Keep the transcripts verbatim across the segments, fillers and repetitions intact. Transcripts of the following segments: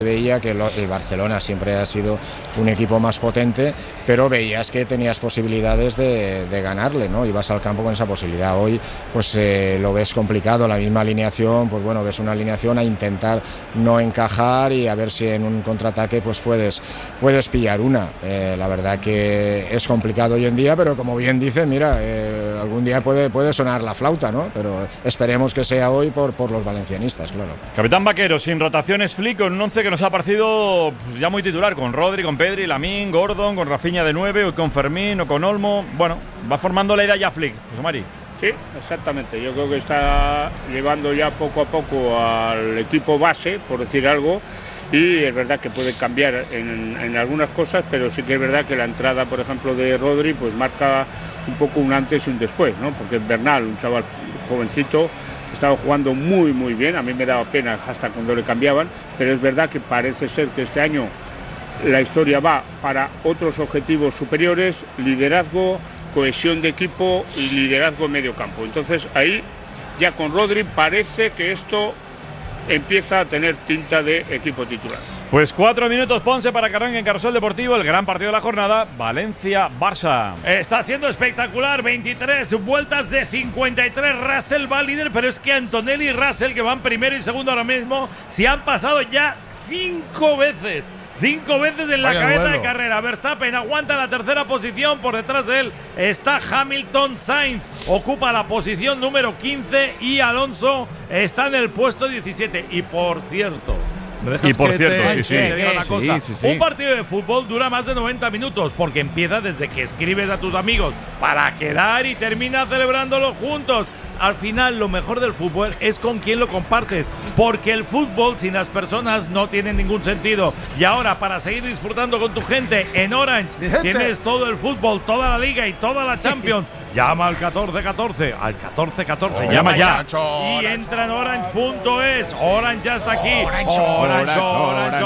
Veía que lo, el Barcelona siempre ha sido un equipo más potente, pero veías que tenías posibilidades de, de ganarle, ¿no? Ibas al campo con esa posibilidad. Hoy pues eh, lo ves complicado, la misma alineación, pues bueno, ves una alineación a intentar no encajar y a ver si en un contraataque pues puedes, puedes pillar una. Eh, la verdad que es complicado hoy en día, pero como bien dice, mira, eh, algún día puede, puede sonar la flauta, ¿no? Pero esperemos que sea hoy por, por los valencianistas, claro. Capitán Vaquero, sin rotaciones, Flick con un once que nos ha parecido pues, ya muy titular, con Rodri, con Pedri, Lamine, Gordon, con Rafinha de nueve, o con Fermín, o con Olmo. Bueno, va formando la idea ya Flick, José Mari. Sí, exactamente. Yo creo que está llevando ya poco a poco al equipo base, por decir algo, y es verdad que puede cambiar en, en algunas cosas, pero sí que es verdad que la entrada, por ejemplo, de Rodri, pues marca un poco un antes y un después, ¿no? Porque Bernal, un chaval jovencito, estaba jugando muy muy bien, a mí me daba pena hasta cuando le cambiaban, pero es verdad que parece ser que este año la historia va para otros objetivos superiores, liderazgo, cohesión de equipo y liderazgo en medio campo. Entonces ahí ya con Rodri parece que esto empieza a tener tinta de equipo titular. Pues cuatro minutos, Ponce, para que arranque en Carrusel Deportivo el gran partido de la jornada, Valencia-Barça. Está siendo espectacular, veintitrés vueltas de cincuenta y tres, Russell va líder, pero es que Antonelli y Russell, que van primero y segundo ahora mismo, se han pasado ya cinco veces. Cinco veces en la Vaya cabeza duelo. de carrera. Verstappen aguanta la tercera posición. Por detrás de él está Hamilton. Sainz ocupa la posición número quince y Alonso está en el puesto diecisiete. Y por cierto, y por cierto, te, sí, sí. te digo una cosa. Sí, sí, sí. Un partido de fútbol dura más de noventa minutos porque empieza desde que escribes a tus amigos para quedar y termina celebrándolo juntos. Al final, lo mejor del fútbol es con quién lo compartes, porque el fútbol sin las personas no tiene ningún sentido. Y ahora, para seguir disfrutando con tu gente, en Orange tienes todo el fútbol, toda la Liga y toda la Champions. Llama al catorce catorce, al catorce catorce, oh, llama ya. Y entra en orange punto es. Orange ya está aquí. Orange, Orange, Orange,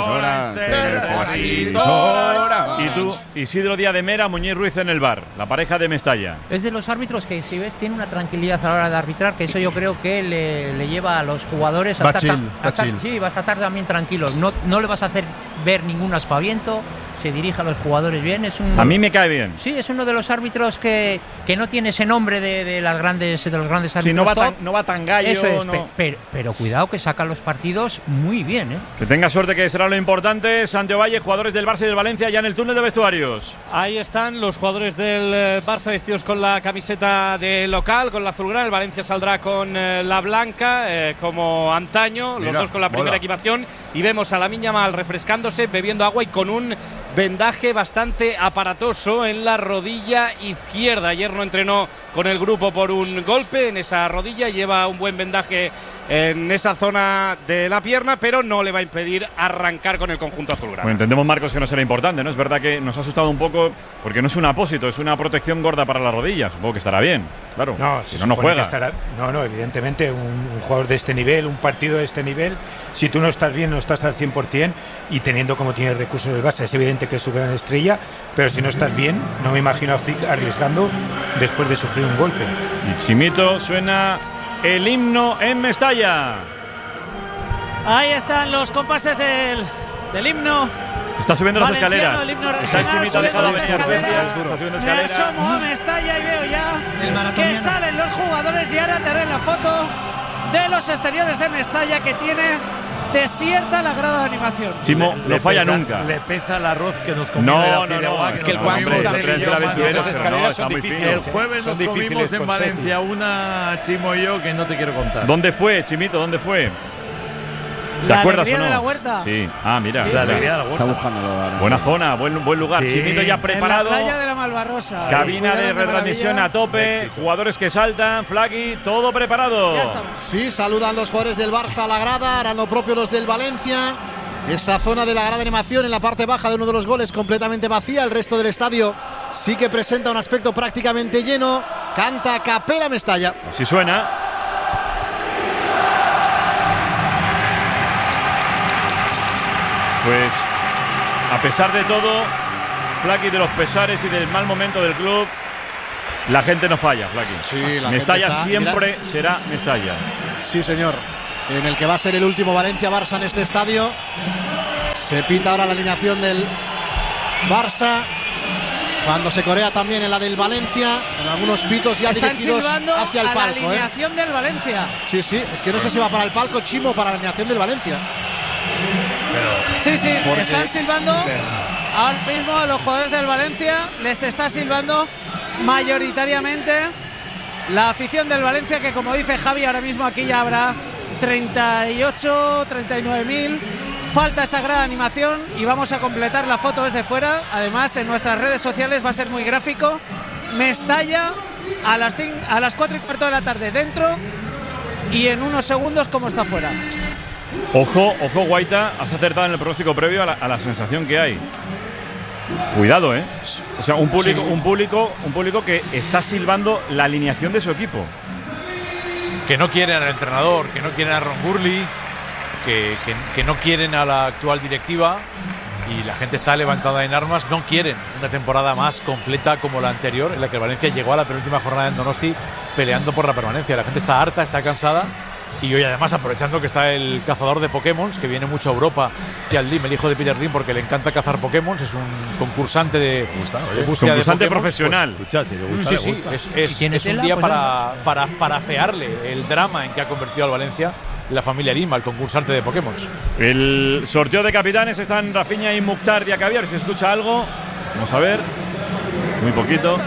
Orange, Orange. Y tú, Isidro Díaz de Mera, Muñiz Ruiz en el bar, la pareja de Mestalla. Es de los árbitros que, si ves, tiene una tranquilidad a la hora de arbitrar, que eso yo creo que le, le lleva a los jugadores a estar, a estar, sí, va a estar también tranquilos. No, no le vas a hacer ver ningún aspaviento. Se dirige a los jugadores bien. Es un, a mí me cae bien. Sí, es uno de los árbitros que, que no tiene ese nombre de, de las grandes de los grandes árbitros. Sí, no va tan, no va tan gallo. Eso es, no. pe, pero, pero cuidado que saca los partidos muy bien, ¿eh? Que tenga suerte, que será lo importante. Santiago Valle, jugadores del Barça y del Valencia ya en el túnel de vestuarios. Ahí están los jugadores del Barça vestidos con la camiseta de local, con la azulgrana. El Valencia saldrá con eh, la blanca, eh, como antaño. Mira, los dos con la primera mola. equipación. Y vemos a Lamine Yamal refrescándose, bebiendo agua y con un vendaje bastante aparatoso en la rodilla izquierda. Ayer no entrenó con el grupo por un golpe en esa rodilla, lleva un buen vendaje en esa zona de la pierna, pero no le va a impedir arrancar con el conjunto azulgrana. Bueno, entendemos, Marcos, que no será importante, ¿no? Es verdad que nos ha asustado un poco porque no es un apósito, es una protección gorda para la rodilla. Supongo que estará bien, claro. No, si no, no juega. Estará, no, no, evidentemente, un, un jugador de este nivel, un partido de este nivel, si tú no estás bien, no estás al cien por cien, y teniendo como tiene recursos el Barça, es evidente que es su gran estrella, pero si no estás bien, no me imagino a Flick arriesgando después de sufrir un golpe. Y Chimito, suena el himno en Mestalla. Ahí están los compases del, del himno. Está subiendo las escaleras. El himno Está el Chimito alejado de las escaleras. Está subiendo escaleras. Me asomo a Mestalla y veo ya que salen los jugadores y ahora te haré la foto de los exteriores de Mestalla, que tiene desierta la grada de animación. Chimo no falla pesa, nunca. Le pesa el arroz que nos comimos. No, no, no, es que el no, jueves hombre, también esas escaleras son difíciles. El jueves son nos comimos en Valencia una, Chimo y yo, que no te quiero contar. ¿Dónde fue, Chimito? ¿Dónde fue? ¿Te la acuerdas o no? De la Huerta. Sí. Ah, mira. Sí, la sí. alegría de la Huerta. Está buscándolo ahora. Buena zona, buen, buen lugar. Sí. Chimito ya preparado. En la playa de la Malvarrosa. Cabina de retransmisión a tope. Jugadores que saltan. Flaggy, todo preparado. Ya estamos. Sí, saludan los jugadores del Barça a la grada. Harán lo propio los del Valencia. Esa zona de la grada de animación en la parte baja de uno de los goles completamente vacía. El resto del estadio sí que presenta un aspecto prácticamente lleno. Canta Capela Mestalla. Así suena. Pues, a pesar de todo, Flaqui, de los pesares y del mal momento del club, la gente no falla, Flaqui. Sí, la Mestalla gente está, siempre mira, será Mestalla. Sí, señor. En el que va a ser el último Valencia-Barça en este estadio. Se pita ahora la alineación del Barça. Cuando se corea también en la del Valencia, en algunos pitos ya Están dirigidos hacia el a palco. La alineación ¿eh? del Valencia. Sí, sí, es que no sé si va para el palco Chimo o para la alineación del Valencia. Pero, sí, sí, porque... están silbando ahora mismo a los jugadores del Valencia, les está silbando mayoritariamente la afición del Valencia, que como dice Javi, ahora mismo aquí ya habrá treinta y ocho, treinta y nueve mil. Falta esa gran animación y vamos a completar la foto desde fuera. Además, en nuestras redes sociales va a ser muy gráfico. Mestalla a las, a las cuatro y cuarto de la tarde dentro y en unos segundos como está fuera. Ojo, ojo, Guaita, has acertado en el pronóstico previo a la, a la sensación que hay. Cuidado, ¿eh? O sea, un público, sí. un público, un público que está silbando la alineación de su equipo. Que no quieren al entrenador, que no quieren a Ron Gurley. Que, que, que no quieren a la actual directiva y la gente está levantada en armas. No quieren una temporada más completa como la anterior, en la que el Valencia llegó a la penúltima jornada en Donosti peleando por la permanencia. La gente está harta, está cansada y hoy además, aprovechando que está el cazador de Pokémon, que viene mucho a Europa, Kiat Lim, el hijo de Peter Lim, porque le encanta cazar Pokémon, es un concursante de, gusta, de búsqueda concursante de Pokémon, profesional. Pues, si gusta, sí, sí, es, es, es un día para, para, para afearle el drama en que ha convertido al Valencia la familia Lima, el concursante de Pokémon. El sorteo de capitanes están Rafinha y Mukhtar Diakabi. A ver si escucha algo. Vamos a ver. Muy poquito.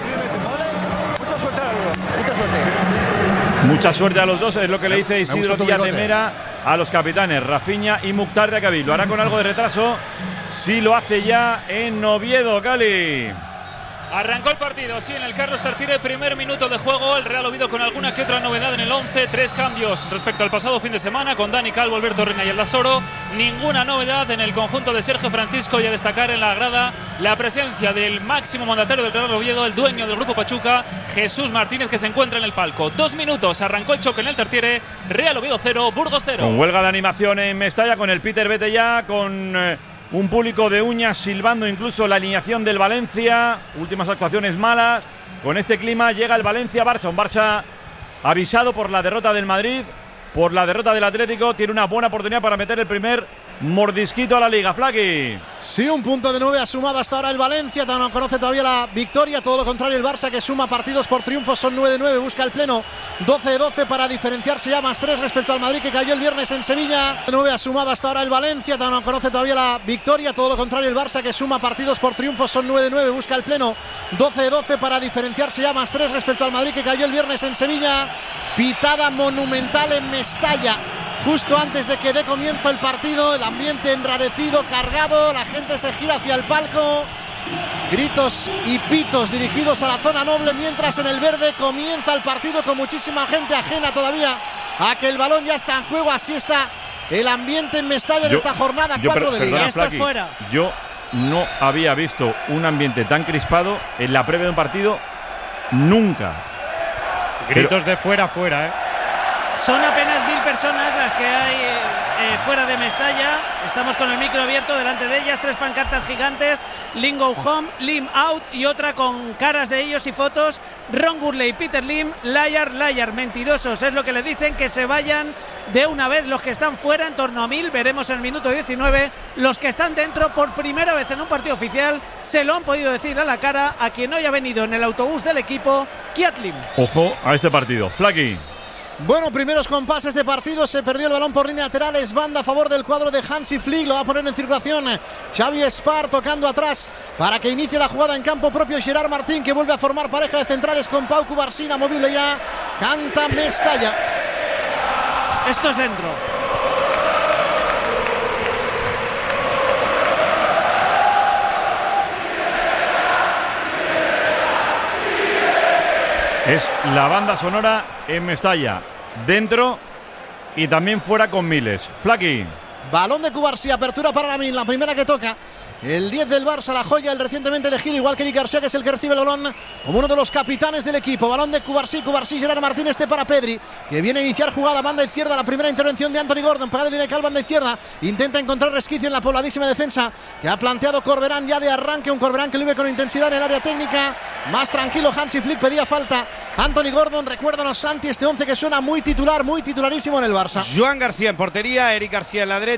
Mucha suerte a los dos. Mucha suerte. Mucha suerte a los dos. Es lo que le dice Isidro Díaz de Mera a los capitanes Rafinha y Mukhtar Diakabi. Lo hará con algo de retraso. Sí lo hace ya en Oviedo, Cali. Arrancó el partido, sí, en el Carlos Tartiere, primer minuto de juego. El Real Oviedo con alguna que otra novedad en el once. Tres cambios respecto al pasado fin de semana con Dani Calvo, Alberto Reina y Aldasoro. Ninguna novedad en el conjunto de Sergio Francisco, y a destacar en la grada la presencia del máximo mandatario del Real Oviedo, el dueño del Grupo Pachuca, Jesús Martínez, que se encuentra en el palco. Dos minutos, arrancó el choque en el Tartiere. Real Oviedo cero, Burgos cero. Con huelga de animación en Mestalla, con el Peter Vete ya, con... Eh, un público de uñas silbando incluso la alineación del Valencia. Últimas actuaciones malas. Con este clima llega el Valencia-Barça. Un Barça avisado por la derrota del Madrid, por la derrota del Atlético. Tiene una buena oportunidad para meter el primer mordisquito a la Liga. Flaky. Sí, un punto de nueve ha sumado hasta ahora el Valencia. No conoce todavía la victoria. Todo lo contrario el Barça, que suma partidos por triunfos. Son nueve de nueve. Busca el pleno. doce de doce para diferenciarse ya, más tres respecto al Madrid, que cayó el viernes en Sevilla. nueve ha sumado hasta ahora el Valencia. No conoce todavía la victoria. Todo lo contrario el Barça, que suma partidos por triunfos. Son nueve de nueve. Busca el pleno. doce de doce para diferenciarse ya, más tres respecto al Madrid, que cayó el viernes en Sevilla. Pitada monumental en Mestalla. Justo antes de que dé comienzo el partido, el ambiente enrarecido, cargado, la gente se gira hacia el palco. Gritos y pitos dirigidos a la zona noble, mientras en el verde comienza el partido con muchísima gente ajena todavía a que el balón ya está en juego. Así está el ambiente en Mestalla en esta jornada cuatro de Liga. Esto fuera. Yo no había visto un ambiente tan crispado en la previa de un partido nunca. Gritos Pero, de fuera a fuera, ¿eh? Son apenas mil personas las que hay eh, eh, fuera de Mestalla. Estamos con el micro abierto, delante de ellas tres pancartas gigantes: Lim Go Home, Lim Out, y otra con caras de ellos y fotos: Ron Gurley, Peter Lim, liar, liar, mentirosos. Es lo que le dicen, que se vayan de una vez los que están fuera, en torno a mil. Veremos en el minuto diecinueve. Los que están dentro, por primera vez en un partido oficial, se lo han podido decir a la cara a quien hoy ha venido en el autobús del equipo, Kiat Lim. Ojo a este partido, Flaky. Bueno, primeros compases de partido. Se perdió el balón por línea lateral. Es banda a favor del cuadro de Hansi Flick. Lo va a poner en circulación Xavi Espar, tocando atrás para que inicie la jugada en campo propio Gerard Martín, que vuelve a formar pareja de centrales con Pau Cubarsí, movible ya. Canta Mestalla. Esto es dentro. Es la banda sonora en Mestalla, dentro y también fuera con miles. Flaky. Balón de Cubarsí, apertura para Lamin, la primera que toca. El diez del Barça, la joya, el recientemente elegido, igual que Eric García, que es el que recibe el balón como uno de los capitanes del equipo. Balón de Cubarsí, Cubarsí, Gerard Martín, este para Pedri, que viene a iniciar jugada, banda izquierda, la primera intervención de Anthony Gordon, para línea de cal, banda izquierda, intenta encontrar resquicio en la pobladísima defensa que ha planteado Corberán ya de arranque, un Corberán que vive con intensidad en el área técnica, más tranquilo Hansi Flick, pedía falta Anthony Gordon. Recuérdanos, Santi, este once que suena muy titular, muy titularísimo en el Barça. Joan García en portería, Eric García en la derecha,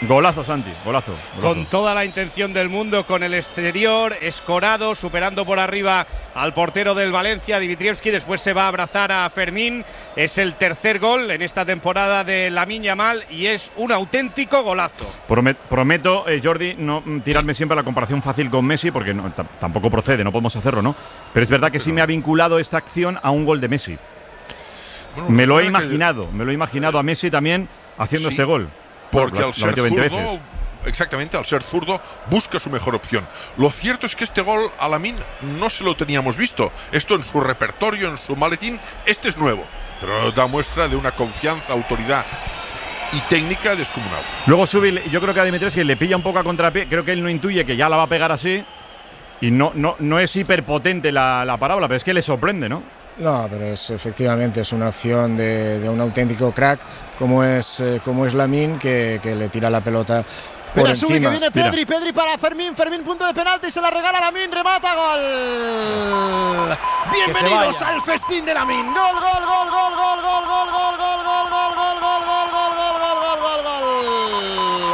Golazo, Santi, golazo, golazo. Con toda la intención del mundo, con el exterior, escorado, superando por arriba al portero del Valencia, Dimitrievski. Después se va a abrazar a Fermín. Es el tercer gol en esta temporada de Lamine Yamal y es un auténtico golazo. Promet, prometo, eh, Jordi, no tirarme siempre la comparación fácil con Messi, porque no, tampoco procede, no podemos hacerlo, ¿no? Pero es verdad que Pero... sí me ha vinculado esta acción a un gol de Messi. Bueno, me lo he imaginado, que... me lo he imaginado a Messi también haciendo sí. este gol. Porque lo, al ser zurdo, exactamente, al ser zurdo, busca su mejor opción. Lo cierto es que este gol a Lamine no se lo teníamos visto. Esto en su repertorio, en su maletín, este es nuevo. Pero da muestra de una confianza, autoridad y técnica descomunal. Luego sube, yo creo que a Dimitrievski le pilla un poco a contrapié. Creo que él no intuye que ya la va a pegar así. Y no, no, no es hiperpotente la, la parábola, pero es que le sorprende, ¿no? No, pero es efectivamente es una acción de, de un auténtico crack como es eh, como es Lamine que, que le tira la pelota por Pero encima. sube que viene Pedri, Mira. Pedri para Fermín, Fermín punto de penalti, se la regala Lamine, remata, gol. Bienvenidos al festín de Lamine. Gol, gol, gol, gol, gol, gol, gol, gol, gol, gol, gol, gol, gol, gol, gol, gol, gol, gol, gol, gol.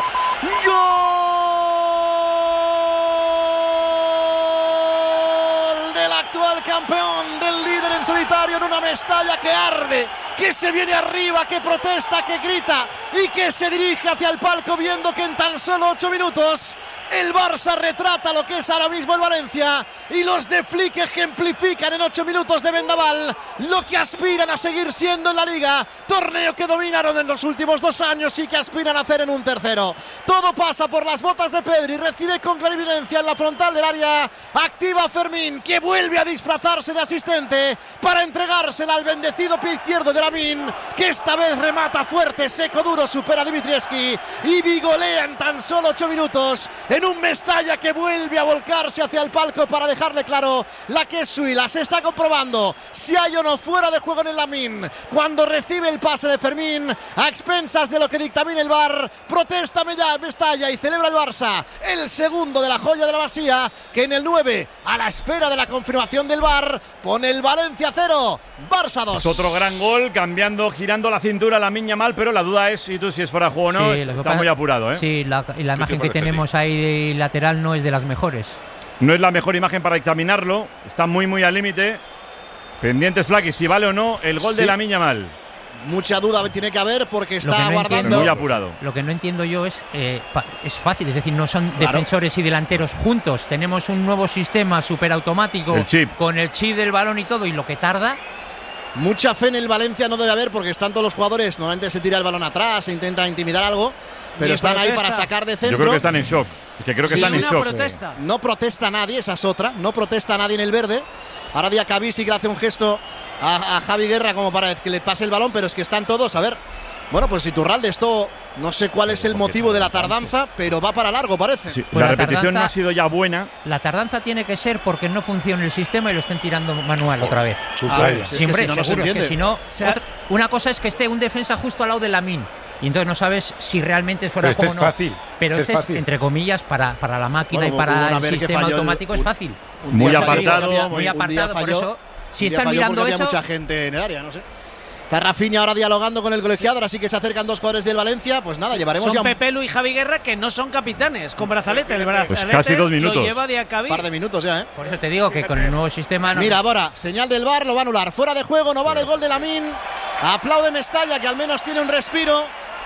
Gol del actual campeón, del líder en solitario en una Mestalla que arde, que se viene arriba, que protesta, que grita y que se dirige hacia el palco viendo que en tan solo ocho minutos el Barça retrata lo que es ahora mismo el Valencia y los de Flick ejemplifican en ocho minutos de vendaval lo que aspiran a seguir siendo en la Liga, torneo que dominaron en los últimos dos años y que aspiran a hacer en un tercero. Todo pasa por las botas de Pedri, recibe con clarividencia en la frontal del área, activa Fermín que vuelve a disfrazarse de asistente para entregársela al bendecido pie izquierdo de Lamine, que esta vez remata fuerte, seco, duro, supera a Dimitrievski y vigolea en tan solo ocho minutos en un Mestalla que vuelve a volcarse hacia el palco para dejarle claro la que es suya. Se está comprobando si hay o no fuera de juego en el Lamine cuando recibe el pase de Fermín a expensas de lo que dictamina el V A R. Protesta Mestalla y celebra el Barça el segundo de la joya de la Masía, que en el nueve, a la espera de la confirmación del V A R, pone el Valencia cero, Barça dos. Es otro gran gol, cambiando, girando la cintura Lamine Yamal, pero la duda es si tú si es fuera de juego o no. Sí, está pasa, muy apurado, ¿eh? Sí, la, y la imagen que tenemos ahí lateral no es de las mejores. No es la mejor imagen para dictaminarlo. Está muy, muy al límite. Pendientes, Flaky, si vale o no el gol sí. de Lamine Yamal. Mucha duda tiene que haber porque está no guardando. Entiendo, muy apurado. Lo que no entiendo yo es eh, es fácil, es decir, no son claro. defensores y delanteros juntos. Tenemos un nuevo sistema superautomático el chip. con el chip del balón y todo, y lo que tarda. Mucha fe en el Valencia no debe haber porque están todos los jugadores. Normalmente se tira el balón atrás, se intenta intimidar algo, pero están protesta. ahí para sacar de centro. Yo creo que están en shock. Es que creo que sí, están en shock. Protesta. No protesta nadie, esa es otra. No protesta nadie en el verde. Ahora Diacabí que le hace un gesto a, a Javi Guerra como para que le pase el balón, pero es que están todos. A ver, bueno, pues Iturralde, esto no sé cuál es el motivo de la tardanza, pero va para largo, parece. Sí, pues la, la repetición tardanza, no ha sido ya buena. La tardanza tiene que ser porque no funciona el sistema y lo estén tirando manual otra vez. Ah, es Siempre, es que si no, seguro, no es que si no, otra, una cosa es que esté un defensa justo al lado de Lamine. Y entonces no sabes si realmente es fuera de juego o no. Es fácil. Pero este, este es, fácil. entre comillas, para, para la máquina bueno, y para el sistema automático el, es fácil. Un, un muy apartado. Había, muy apartado, falló, por eso. Si están mirando había eso. mucha gente en el área, no sé. Está Rafinha ahora dialogando con el colegiador, así que se acercan dos jugadores del Valencia. Pues nada, llevaremos son ya. Son Pepelu y Javi Guerra, que no son capitanes, con brazalete. El brazalete pues casi dos minutos. Lo lleva Diacabí. Un par de minutos ya, ¿eh? Por eso te digo que con el nuevo sistema. No. Mira, ahora, señal del V A R, lo va a anular. Fuera de juego, no vale el gol de Lamine. Aplaude Mestalla, que al menos tiene un respiro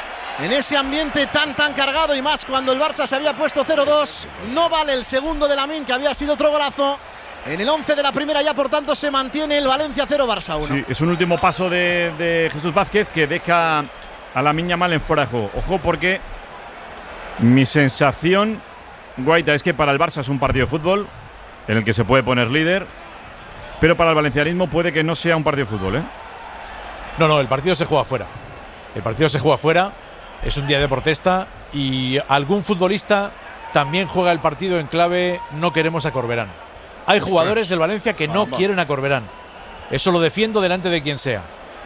en ese ambiente tan, tan cargado. Y más cuando el Barça se había puesto cero dos. No vale el segundo de Lamine, que había sido otro golazo. En el once de la primera ya, por tanto, se mantiene el Valencia cero, Barça uno. Sí, es un último paso de, de Jesús Vázquez que deja a Lamine Yamal en fuera de juego. Ojo, porque mi sensación, Guaita, es que para el Barça es un partido de fútbol en el que se puede poner líder, pero para el valencianismo puede que no sea un partido de fútbol, ¿eh? No, no, el partido se juega fuera. El partido se juega fuera, es un día de protesta y algún futbolista también juega el partido en clave no queremos a Corberán. Hay jugadores del Valencia que no quieren a Corberán. Eso lo defiendo delante de quien sea.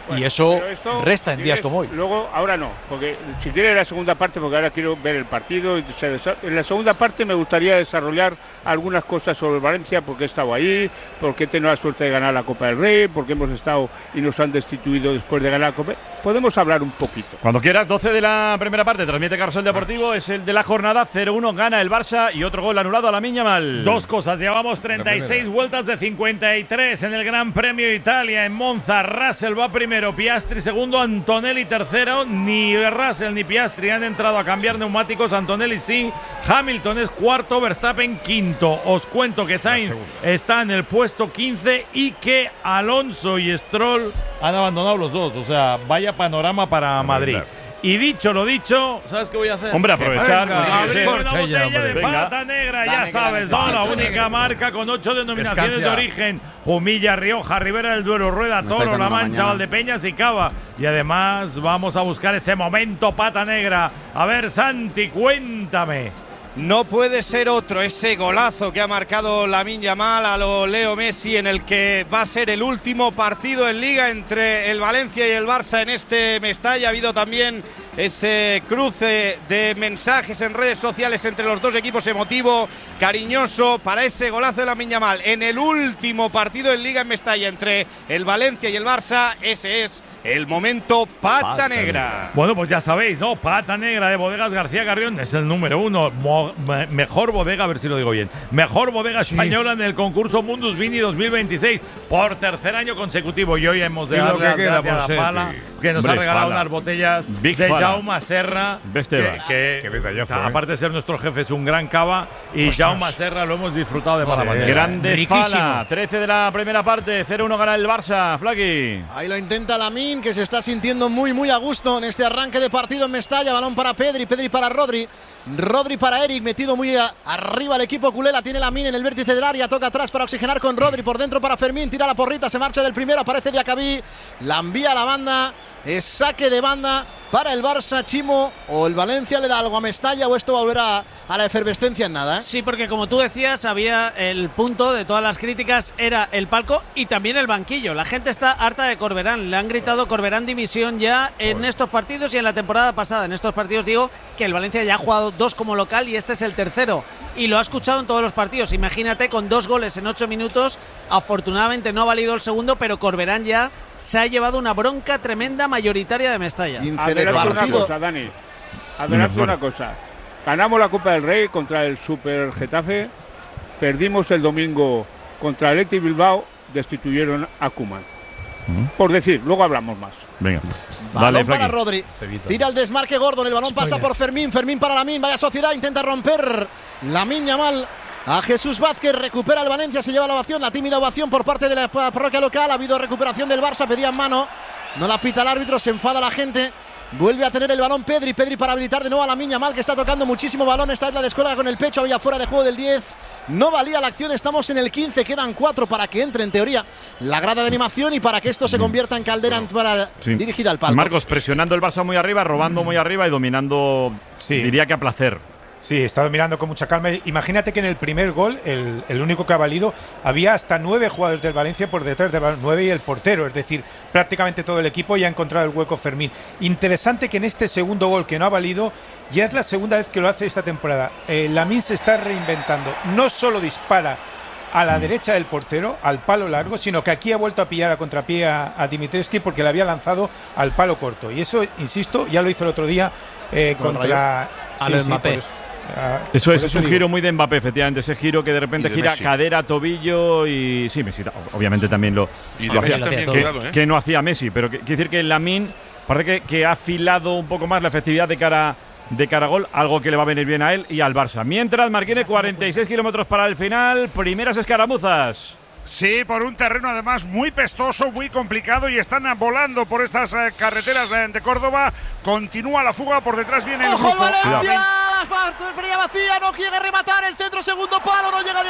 Bueno, y eso esto, resta en si días quieres, como hoy. Luego, ahora no, porque si quieres la segunda parte, porque ahora quiero ver el partido. En la segunda parte me gustaría desarrollar algunas cosas sobre el Valencia, porque he estado ahí, porque he tenido la suerte de ganar la Copa del Rey, porque hemos estado y nos han destituido después de ganar la Copa. Podemos hablar un poquito. Cuando quieras, doce de la primera parte, transmite Carrusel Deportivo, es el de la jornada, cero uno, gana el Barça y otro gol anulado a Lamine Yamal. Dos cosas, llevamos treinta y seis vueltas de cincuenta y tres en el Gran Premio de Italia en Monza. Russell va primero, Piastri segundo, Antonelli tercero. Ni Russell ni Piastri han entrado a cambiar neumáticos, Antonelli sí, Hamilton es cuarto, Verstappen quinto. Os cuento que Sainz está en el puesto quince y que Alonso y Stroll han abandonado los dos, o sea, vaya panorama para Madrid. Y dicho lo dicho, ¿sabes qué voy a hacer? Hombre, aprovechar. Abrir una botella ya, de venga. pata negra, ya sabes, ¿no? La única marca con ocho denominaciones Escancia. de origen. Jumilla, Rioja, Ribera del Duero, Rueda, Toro, La Mancha, Valdepeñas y Cava. Y además vamos a buscar ese momento pata negra. A ver, Santi, cuéntame. No puede ser otro ese golazo que ha marcado Lamine Yamal a lo Leo Messi, en el que va a ser el último partido en Liga entre el Valencia y el Barça en este Mestalla. Ha habido también ese cruce de mensajes en redes sociales entre los dos equipos, emotivo, cariñoso, para ese golazo de Lamine Yamal en el último partido en Liga en Mestalla entre el Valencia y el Barça. Ese es el momento pata, pata negra. Bueno, pues ya sabéis, ¿no? Pata negra de Bodegas García Carrión es el número uno. Mo me mejor bodega, a ver si lo digo bien. Mejor bodega sí. española en el concurso Mundus Vini dos mil veintiséis por tercer año consecutivo. Y hoy hemos de dar las gracias a la Pala, que nos Hombre, ha regalado Fala. unas botellas Big de Fala. Jaume Serra, que, que, que ves aparte de ser nuestro jefe, es un gran cava. Y Ostras. Jaume Serra lo hemos disfrutado de mala manera. Grande Fala, trece de la primera parte, cero uno gana el Barça. Flaky. Ahí lo intenta Lamine, que se está sintiendo muy, muy a gusto en este arranque de partido en Mestalla. Balón para Pedri, Pedri para Rodri. Rodri para Eric, metido muy a, arriba el equipo culé, la tiene Lamine en el vértice del área, toca atrás para oxigenar con Rodri, por dentro para Fermín, tira la porrita, se marcha del primero, aparece Diacabí, la envía a la banda, es saque de banda para el Barça. Chimo, o el Valencia le da algo a Mestalla, o esto volverá a la efervescencia en nada, ¿eh? Sí, porque como tú decías, había el punto de todas las críticas, era el palco y también el banquillo. La gente está harta de Corberán, le han gritado Corberán dimisión ya en estos partidos y en la temporada pasada. En estos partidos digo que el Valencia ya ha jugado dos como local y este es el tercero, y lo ha escuchado en todos los partidos. Imagínate, con dos goles en ocho minutos, afortunadamente no ha valido el segundo, pero Corberán ya se ha llevado una bronca tremenda mayoritaria de Mestalla. Adelante una cosa, Dani. Adelante una cosa. Ganamos la Copa del Rey contra el Super Getafe, perdimos el domingo contra el Athletic Bilbao, destituyeron a Koeman. ¿Mm? Por decir, luego hablamos más. Venga. Balón Dale, para Rodri. Tira el desmarque Gordon, el balón Spoiler. Pasa por Fermín, Fermín para Lamine, vaya sociedad, intenta romper Lamine Yamal a Jesús Vázquez, recupera el Valencia, se lleva la ovación, la tímida ovación por parte de la parroquia local. Ha habido recuperación del Barça, pedían mano, no la pita el árbitro, se enfada la gente. Vuelve a tener el balón Pedri, Pedri para habilitar de nuevo a Lamine Yamal, que está tocando muchísimo balón. Esta es la descuelga con el pecho, había fuera de juego del diez. No valía la acción, estamos en el quince, quedan cuatro para que entre en teoría la grada de animación y para que esto se convierta en caldera para sí. dirigida al palco. Marcos, presionando el Barça muy arriba, robando muy arriba y dominando, sí. diría que a placer. Sí, está dominando con mucha calma. Imagínate que en el primer gol, el, el único que ha valido, había hasta nueve jugadores del Valencia por detrás del balón, nueve y el portero, es decir, prácticamente todo el equipo ya ha encontrado el hueco Fermín. Interesante que en este segundo gol que no ha valido, ya es la segunda vez que lo hace esta temporada. Eh, Lamine se está reinventando, no solo dispara a la derecha del portero, al palo largo, sino que aquí ha vuelto a pillar a contrapié a, a Dimitrescu porque le había lanzado al palo corto. Y eso, insisto, ya lo hizo el otro día eh, contra sí, sí, Mbappé. Uh, eso es, es un digo. giro muy de Mbappé, efectivamente, ese giro que de repente de gira Messi. Cadera, tobillo y sí, Messi obviamente también lo, y lo hacía, también, que, cuidado, ¿eh? que no hacía Messi, pero quiere decir que Lamine parece que, que ha afilado un poco más la efectividad de cara de cara a gol, algo que le va a venir bien a él y al Barça. Mientras Marquine, cuarenta y seis kilómetros para el final, primeras escaramuzas. Sí, por un terreno además muy pestoso, muy complicado y están volando por estas eh, carreteras de, de Córdoba. Continúa la fuga, por detrás viene el ¡Ojo grupo. el Valencia! La brilla vacía, no quiere rematar el centro, segundo palo, no llega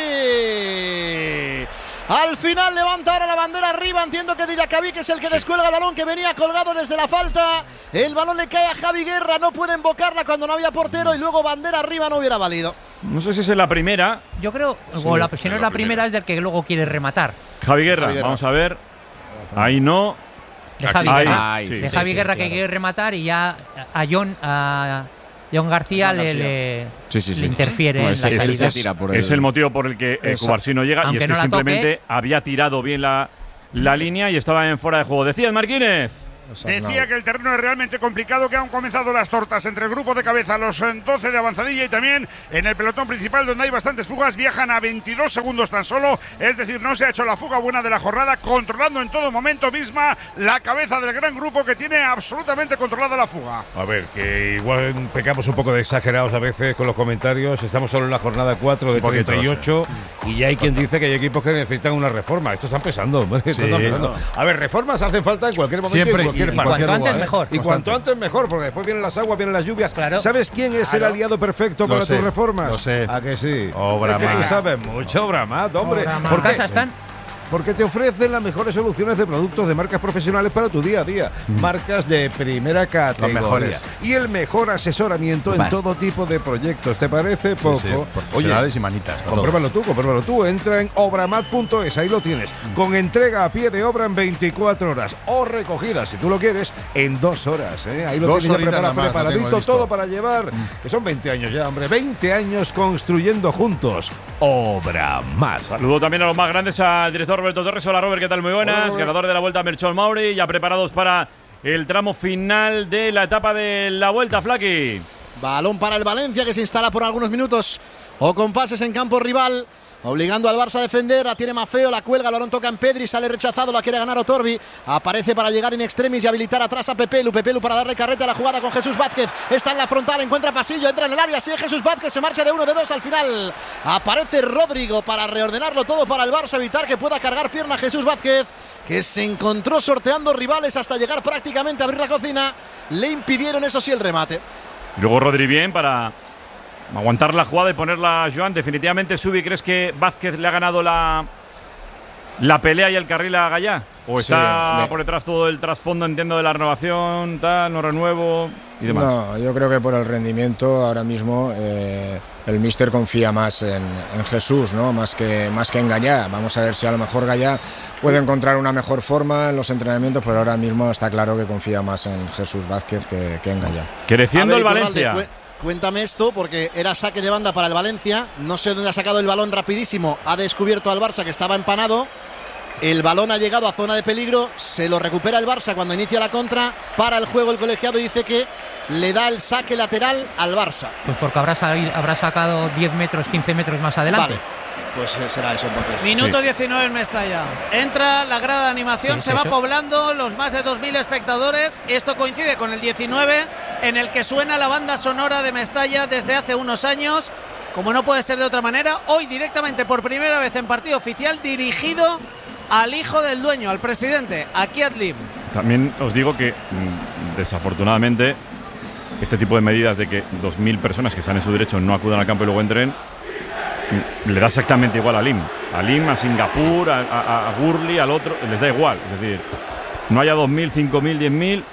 Diacabí. Al final levanta ahora la bandera arriba, entiendo que Diacabí, que es el que sí. descuelga el balón, que venía colgado desde la falta. El balón le cae a Javi Guerra, no puede invocarla cuando no había portero y luego bandera arriba no hubiera valido. No sé si es la primera. Yo creo, sí, o la, si no es la primera, primera es del que luego quiere rematar. Javi Guerra, Javi Guerra. Vamos a ver. Ahí no. de Javi Ahí, Guerra, sí, de sí, Javi sí, Guerra sí, que claro. quiere rematar y ya a John, a John García John le, García. le, Sí, sí, sí. le interfiere No, en ese- la ese- salida. ese- es, es el motivo por el que eh, Cubarsí no llega, y Aunque es no que la simplemente toque. había tirado bien la, la línea y estaba en fuera de juego. Decías, Marquínez. Decía que el terreno es realmente complicado, que han comenzado las tortas entre el grupo de cabeza, los doce de avanzadilla y también en el pelotón principal donde hay bastantes fugas, viajan a veintidós segundos tan solo, es decir, no se ha hecho la fuga buena de la jornada, controlando en todo momento misma la cabeza del gran grupo que tiene absolutamente controlada la fuga. A ver, que igual pecamos un poco de exagerados a veces con los comentarios. Estamos solo en la jornada cuatro de poquito, treinta y ocho y ya hay quien dice que hay equipos que necesitan una reforma. Esto está pesando, hombre, esto Sí, está pesando. no. A ver, reformas hacen falta en cualquier momento Siempre, y en cualquier y- y parte. cuanto ¿eh? antes mejor. Y cuanto antes mejor, porque después vienen las aguas, vienen las lluvias. Claro. ¿Sabes quién es Claro. el aliado perfecto Lo para sé, tus reformas? lo sé. ¿A que sí? Obra Es que tú Mat. sabes mucho, Obramat, hombre. Obramat. ¿Por qué? ¿Casas están? Porque te ofrecen las mejores soluciones de productos de marcas profesionales para tu día a día. Marcas de primera categoría. mejores. Y el mejor asesoramiento en Basta. todo tipo de proyectos. ¿Te parece poco? Sí, sí, profesionales y manitas, para compruébalo tú, compruébalo tú. Entra en obramat punto es, ahí lo tienes. Con entrega a pie de obra en veinticuatro horas. O recogida, si tú lo quieres, en dos horas. ¿eh? Ahí lo Dos tienes ya horitas preparado, nada más, lo tengo preparadito, listo. todo para llevar. Que son veinte años ya, hombre. veinte años construyendo juntos. Obramat. Saludo también a los más grandes, al director Roberto Torres. Hola, Robert, ¿qué tal? Muy buenas. Hola, Robert. Ganador de la Vuelta Merchol Mauri, ya preparados para el tramo final de la etapa de la Vuelta, Flaki. Balón para el Valencia, que se instala por algunos minutos o con pases en campo rival, obligando al Barça a defender. La tiene Mafeo, la cuelga, el balón toca en Pedri, sale rechazado, la quiere ganar Otorbi. Aparece para llegar in extremis y habilitar atrás a Pepelu. Pepelu para darle carrete a la jugada con Jesús Vázquez. Está en la frontal, encuentra pasillo, entra en el área. Sigue Jesús Vázquez, se marcha de uno, de dos al final. Aparece Rodrigo para reordenarlo todo para el Barça, evitar que pueda cargar pierna Jesús Vázquez, que se encontró sorteando rivales hasta llegar prácticamente a abrir la cocina. Le impidieron, eso sí, el remate. Y luego Rodri bien para aguantar la jugada y ponerla a Joan. Definitivamente, Subi, ¿crees que Vázquez le ha ganado la, la pelea y el carril a Gallá? ¿O está Sí, de- por detrás todo el trasfondo, entiendo, de la renovación, tal, no renuevo y demás? No, yo creo que por el rendimiento ahora mismo eh, el míster confía más en, en Jesús, ¿no? Más que, más que en Gallá. Vamos a ver si a lo mejor Gallá puede encontrar una mejor forma en los entrenamientos, pero ahora mismo está claro que confía más en Jesús Vázquez que, que en Gallá. Creciendo A el ver, Valencia. Iturralde, cu- Cuéntame esto, porque era saque de banda para el Valencia. No sé dónde ha sacado el balón rapidísimo. Ha descubierto al Barça que estaba empanado. El balón ha llegado a zona de peligro. Se lo recupera el Barça cuando inicia la contra. Para el juego el colegiado y dice que le da el saque lateral al Barça. Pues porque habrá, sali- habrá sacado diez metros, quince metros más adelante. Vale, pues eh, será eso entonces. Minuto Sí. diecinueve en Mestalla. Entra la grada de animación, Sí, se sí, va sí. poblando los más de dos mil espectadores. Esto coincide con el diecinueve, en el que suena la banda sonora de Mestalla desde hace unos años. Como no puede ser de otra manera, hoy directamente por primera vez en partido oficial, dirigido al hijo del dueño, al presidente, a Kiat Lim. También os digo que, mm, desafortunadamente, este tipo de medidas de que dos mil personas que están en su derecho no acudan al campo y luego entren, mm, le da exactamente igual a Lim. A Lim, a Singapur, a, a, a Gurli, al otro, les da igual. Es decir, no haya dos mil, cinco mil, diez mil,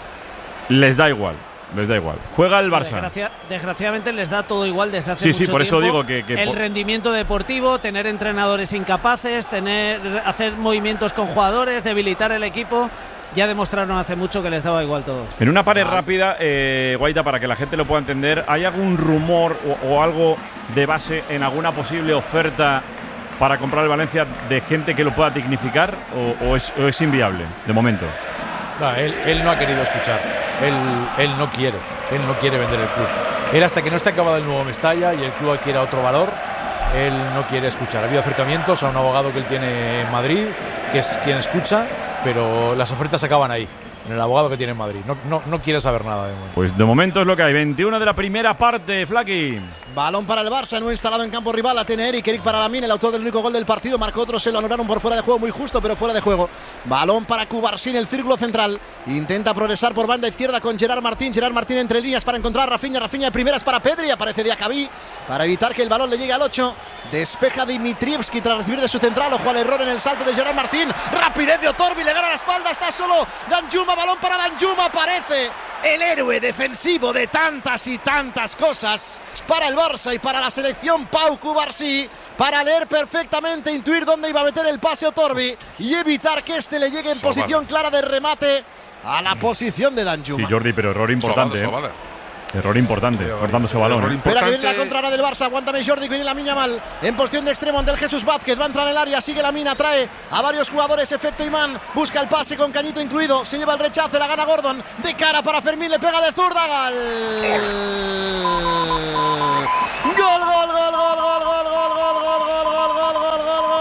les da igual. Les da igual. Juega el Barça. Desgracia- desgraciadamente les da todo igual desde hace Sí, mucho sí, por eso tiempo. digo que- que el por- rendimiento deportivo, tener entrenadores incapaces, tener hacer movimientos con jugadores, debilitar el equipo, ya demostraron hace mucho que les daba igual todo. En una pared rápida, eh, Guaita, para que la gente lo pueda entender, ¿hay algún rumor o, o algo de base en alguna posible oferta para comprar el Valencia de gente que lo pueda dignificar o, o es, o es inviable de momento? No, él, él no ha querido escuchar. Él, él no quiere. Él no quiere vender el club. Él, hasta que no esté acabado el nuevo Mestalla y el club adquiera otro valor, él no quiere escuchar. Ha habido acercamientos a un abogado que él tiene en Madrid, que es quien escucha, pero las ofertas acaban ahí, en el abogado que tiene en Madrid. No, no, no quiere saber nada de momento. Pues de momento es lo que hay. veintiuno de la primera parte, Flaki. Balón para el Barça, no instalado en campo rival. La tiene Eric, Eric para Lamine, el autor del único gol del partido. Marcó otro, se lo anularon por fuera de juego, muy justo, pero fuera de juego. Balón para Cubarsí en el círculo central. Intenta progresar por banda izquierda con Gerard Martín. Gerard Martín entre líneas para encontrar a Rafinha. Rafinha de primeras para Pedri. Aparece Diacabí para evitar que el balón le llegue al ocho. Despeja Dimitrievski tras recibir de su central. Ojo al error en el salto de Gerard Martín. Rapidez de Otorbi, le gana la espalda. Está solo Danjuma. Balón para Danjuma. Aparece el héroe defensivo de tantas y tantas cosas para el Barça y para la selección Pau Cubarsí, para leer perfectamente, intuir dónde iba a meter el pase Otorbi y evitar que este le llegue en Sobada. posición clara de remate a la posición de Danjuma. Sí, Jordi, pero error importante. Sobada, Sobada. ¿eh? Error importante, cortándose balón. ¿eh? Espera que viene la contraria del Barça, aguántame Jordi, viene la miña mal, en posición de extremo ante el Jesús Vázquez, va a entrar en el área, sigue la mina, trae a varios jugadores, efecto imán, busca el pase con Cañito incluido, se lleva el rechace, la gana Gordon, de cara para Fermín, le pega de zurda, gol. Gol, gol, gol, gol, gol, gol, gol, gol, gol, gol, gol, gol, gol,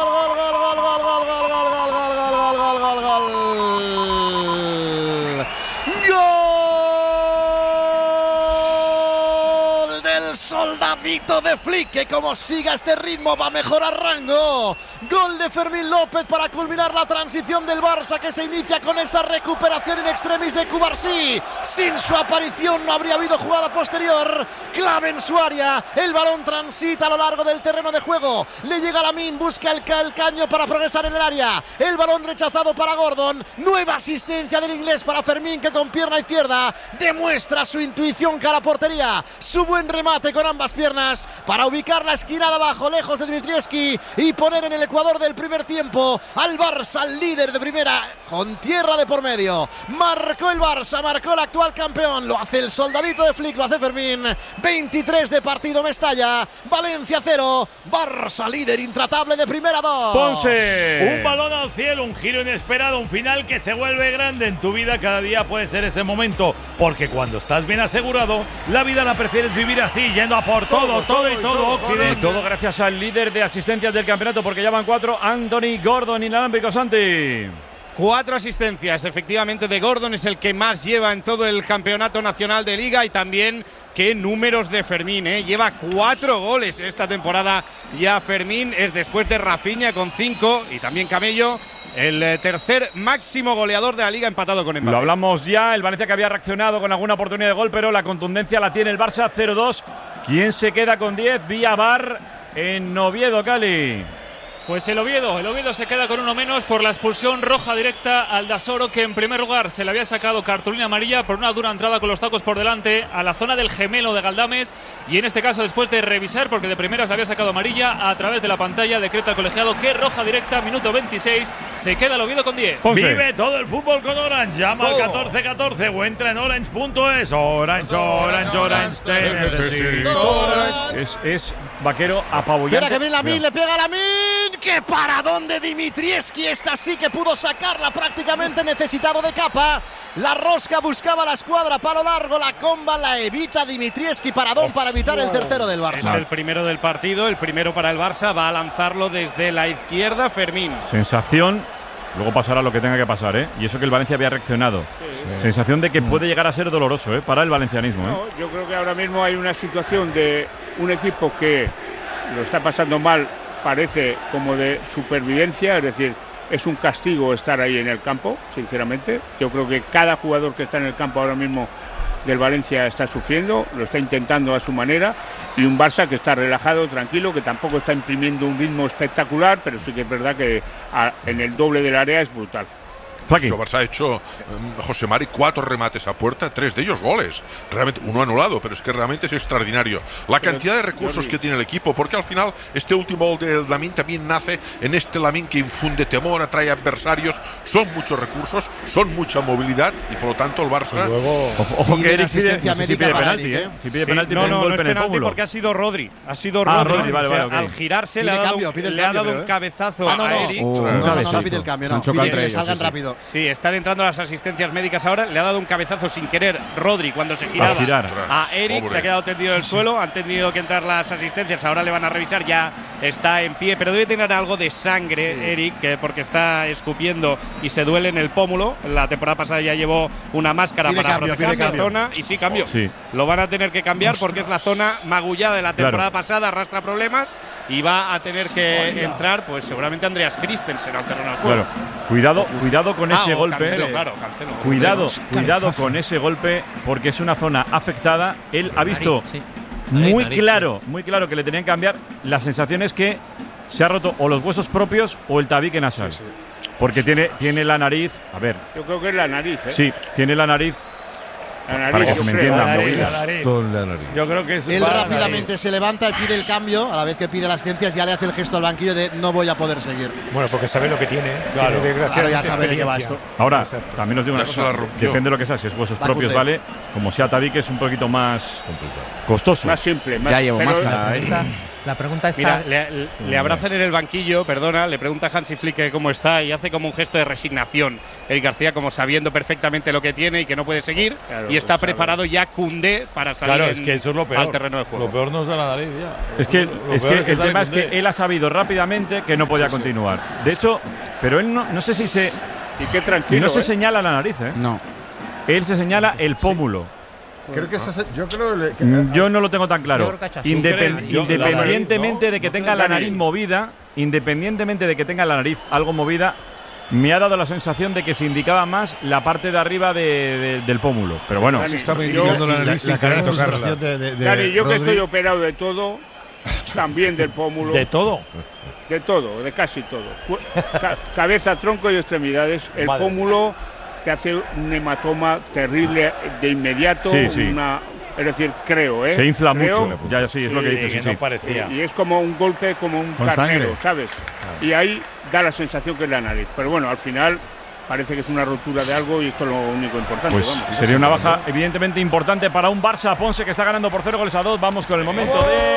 soldadito de Flick, que como siga este ritmo va a mejorar rango. Gol de Fermín López para culminar la transición del Barça, que se inicia con esa recuperación in extremis de Cubarsí. Sin su aparición no habría habido jugada posterior. Clave en su área, el balón transita a lo largo del terreno de juego, le llega Lamine, busca el, ca el caño para progresar en el área, el balón rechazado para Gordon, nueva asistencia del inglés para Fermín, que con pierna izquierda demuestra su intuición cara a portería, su buen remate con ambas piernas para ubicar la esquina de abajo, lejos de Dmitrievski, y poner en el ecuador del primer tiempo al Barça, líder de primera, con tierra de por medio. Marcó el Barça, marcó el actual campeón, lo hace el soldadito de Flick, lo hace Fermín. veintitrés de partido, Mestalla, Valencia cero, Barça líder intratable de primera dos. Ponce. Un balón al cielo, un giro inesperado, un final que se vuelve grande en tu vida. Cada día puede ser ese momento, porque cuando estás bien asegurado, la vida la prefieres vivir así, yendo a por todo, todo, todo y todo. Y todo gracias al líder de asistencias del campeonato, porque ya van cuatro, Anthony Gordon, inalámbrico, Santi. Cuatro asistencias, efectivamente, de Gordon, es el que más lleva en todo el campeonato nacional de Liga, y también qué números de Fermín, ¿eh? Lleva cuatro goles esta temporada ya Fermín, es después de Rafinha con cinco y también Camello, el tercer máximo goleador de la Liga, empatado con Mbappé. Lo hablamos ya, el Valencia que había reaccionado con alguna oportunidad de gol, pero la contundencia la tiene el Barça, cero dos. ¿Quién se queda con diez? Vía V A R en Oviedo, Cali. Pues el Oviedo, el Oviedo se queda con uno menos por la expulsión roja directa al Dasoro, que en primer lugar se le había sacado cartulina amarilla por una dura entrada con los tacos por delante a la zona del gemelo de Galdames, y en este caso, después de revisar, porque de primeras le había sacado amarilla, a través de la pantalla decreta el colegiado que roja directa, minuto veintiséis, se queda el Oviedo con diez. Ponce. Vive todo el fútbol con Orange, llama al catorce catorce o entra en orange punto es. Orange, Orange, Orange, te necesito. Es, es vaquero apabullante. Espera que viene Lamine, le pega a Lamine. ¡Qué paradón de Dmitrievski! Esta sí que pudo sacarla, prácticamente necesitado de capa. La rosca buscaba la escuadra, palo largo, la comba la evita Dmitrievski. Paradón para evitar el tercero del Barça. Es el primero del partido, el primero para el Barça. Va a lanzarlo desde la izquierda Fermín. Sensación, luego pasará lo que tenga que pasar, ¿eh? Y eso que el Valencia había reaccionado. Sí. Sensación de que puede llegar a ser doloroso, ¿eh? Para el valencianismo, ¿eh? No, yo creo que ahora mismo hay una situación de un equipo que lo está pasando mal, parece como de supervivencia, es decir, es un castigo estar ahí en el campo, sinceramente. Yo creo que cada jugador que está en el campo ahora mismo del Valencia está sufriendo, lo está intentando a su manera, y un Barça que está relajado, tranquilo, que tampoco está imprimiendo un ritmo espectacular, pero sí que es verdad que a, en el doble del área es brutal. El Barça ha hecho, um, José Mari, cuatro remates a puerta, tres de ellos goles. Realmente, uno anulado, pero es que realmente es extraordinario. La pero, cantidad de recursos que tiene el equipo, porque al final este último gol del Lamine también nace en este Lamine que infunde temor, atrae adversarios. Son muchos recursos, son mucha movilidad, y por lo tanto el Barça… Luego, ojo, ojo que Eric pide, si, si pide penalti, ¿eh? Si pide sí, penalti, no, no, no es penalti pómulo. Porque ha sido Rodri. Ha sido ah, Rodri. Rodri vale, o sea, vale, okay. Al girarse pide le ha dado, cambio, pide le cambio, ha dado pero, un ¿eh? cabezazo ah, no, no, a Eric. Uh, no, no, no, no pide el cambio, no. Pide que le salgan sí, rápido. Sí, están entrando las asistencias médicas ahora. Le ha dado un cabezazo sin querer Rodri cuando se giraba a Eric. Pobre. Se ha quedado tendido en el suelo. Han tenido que entrar las asistencias. Ahora le van a revisar. Ya está en pie, pero debe tener algo de sangre, sí. Eric, que porque está escupiendo y se duele en el pómulo. La temporada pasada ya llevó una máscara pide para cambio, proteger la zona. Y sí, cambio. Sí. Lo van a tener que cambiar porque es la zona magullada de la temporada claro. pasada. Arrastra problemas y va a tener que Hola. entrar, pues seguramente Andreas Christensen al terreno del juego. Claro. Cuidado, cuidado con ah, ese golpe. Cancelo, claro, cancelo. Cuidado, cuidado con ese golpe, porque es una zona afectada. Él ha visto nariz, sí. muy nariz, claro, sí. muy claro que le tenían que cambiar. La sensación es que se ha roto o los huesos propios o el tabique nasal. Sí, sí. Porque tiene, tiene la nariz. A ver. Yo creo que es la nariz, ¿eh? Sí, tiene la nariz nariz, para que se me entienda, la movida. nariz. Con la nariz. Yo creo que es Él rápidamente se levanta y pide el cambio. A la vez que pide las ciencias, ya le hace el gesto al banquillo de no voy a poder seguir. Bueno, porque sabe lo que tiene. Claro. Tiene Claro, ya sabe de qué va experiencia. esto. Ahora, Exacto. también os digo una Ya se cosa, la rompió. depende de lo que sea, si es huesos Va propios, Cundé. vale, como sea tabique es un poquito más costoso. Más simple, más Ya llevo pero- máscara, ¿eh? La pregunta está. Mira, le, le abrazan en el banquillo, perdona, le pregunta a Hansi Flick que cómo está y hace como un gesto de resignación. Eric García como sabiendo perfectamente lo que tiene y que no puede seguir Claro, y está pues, preparado ya Koundé para salir Claro, en- es que eso es lo peor. al terreno de juego. Lo peor no es de la nariz ya. Es que, Lo es peor que el sale tema es Koundé. que él ha sabido rápidamente que no podía Sí, sí. continuar. De hecho, pero él no, no sé si se. Y qué tranquilo. no se ¿eh? señala la nariz, ¿eh? No. Él se señala el pómulo. Creo que esa, yo creo que, que- Mm, Yo no lo tengo tan Yo claro. creo que ha hecho así. Independ- Yo- la independientemente nariz, ¿no? de que ¿No tenga crees? la Dani. nariz movida, independientemente de que tenga la nariz algo movida, me ha dado la sensación de que se indicaba más la parte de arriba de- de- del pómulo. Pero bueno, Dani, estaba yo- indicando la la- nariz la sin querer cara de tocarla. frustración de- de- de Dani, yo que estoy operado de todo, también del pómulo. De todo. De todo, de casi todo. Cu- ca- cabeza, tronco y extremidades. El Vale. pómulo te hace un hematoma terrible de inmediato. Sí, sí. Una, es decir, creo, ¿eh? se infla Creo, mucho. Ya, sí, es lo que Sí, dices. que Sí, no sí. parecía. Y es como un golpe, como un Con carnero, sangre. ¿sabes? Y ahí da la sensación que es la nariz. Pero bueno, al final parece que es una rotura de algo y esto es lo único importante. Pues vamos. sería una baja evidentemente importante para un Barça Ponce que está ganando por cero goles a dos. Vamos con el momento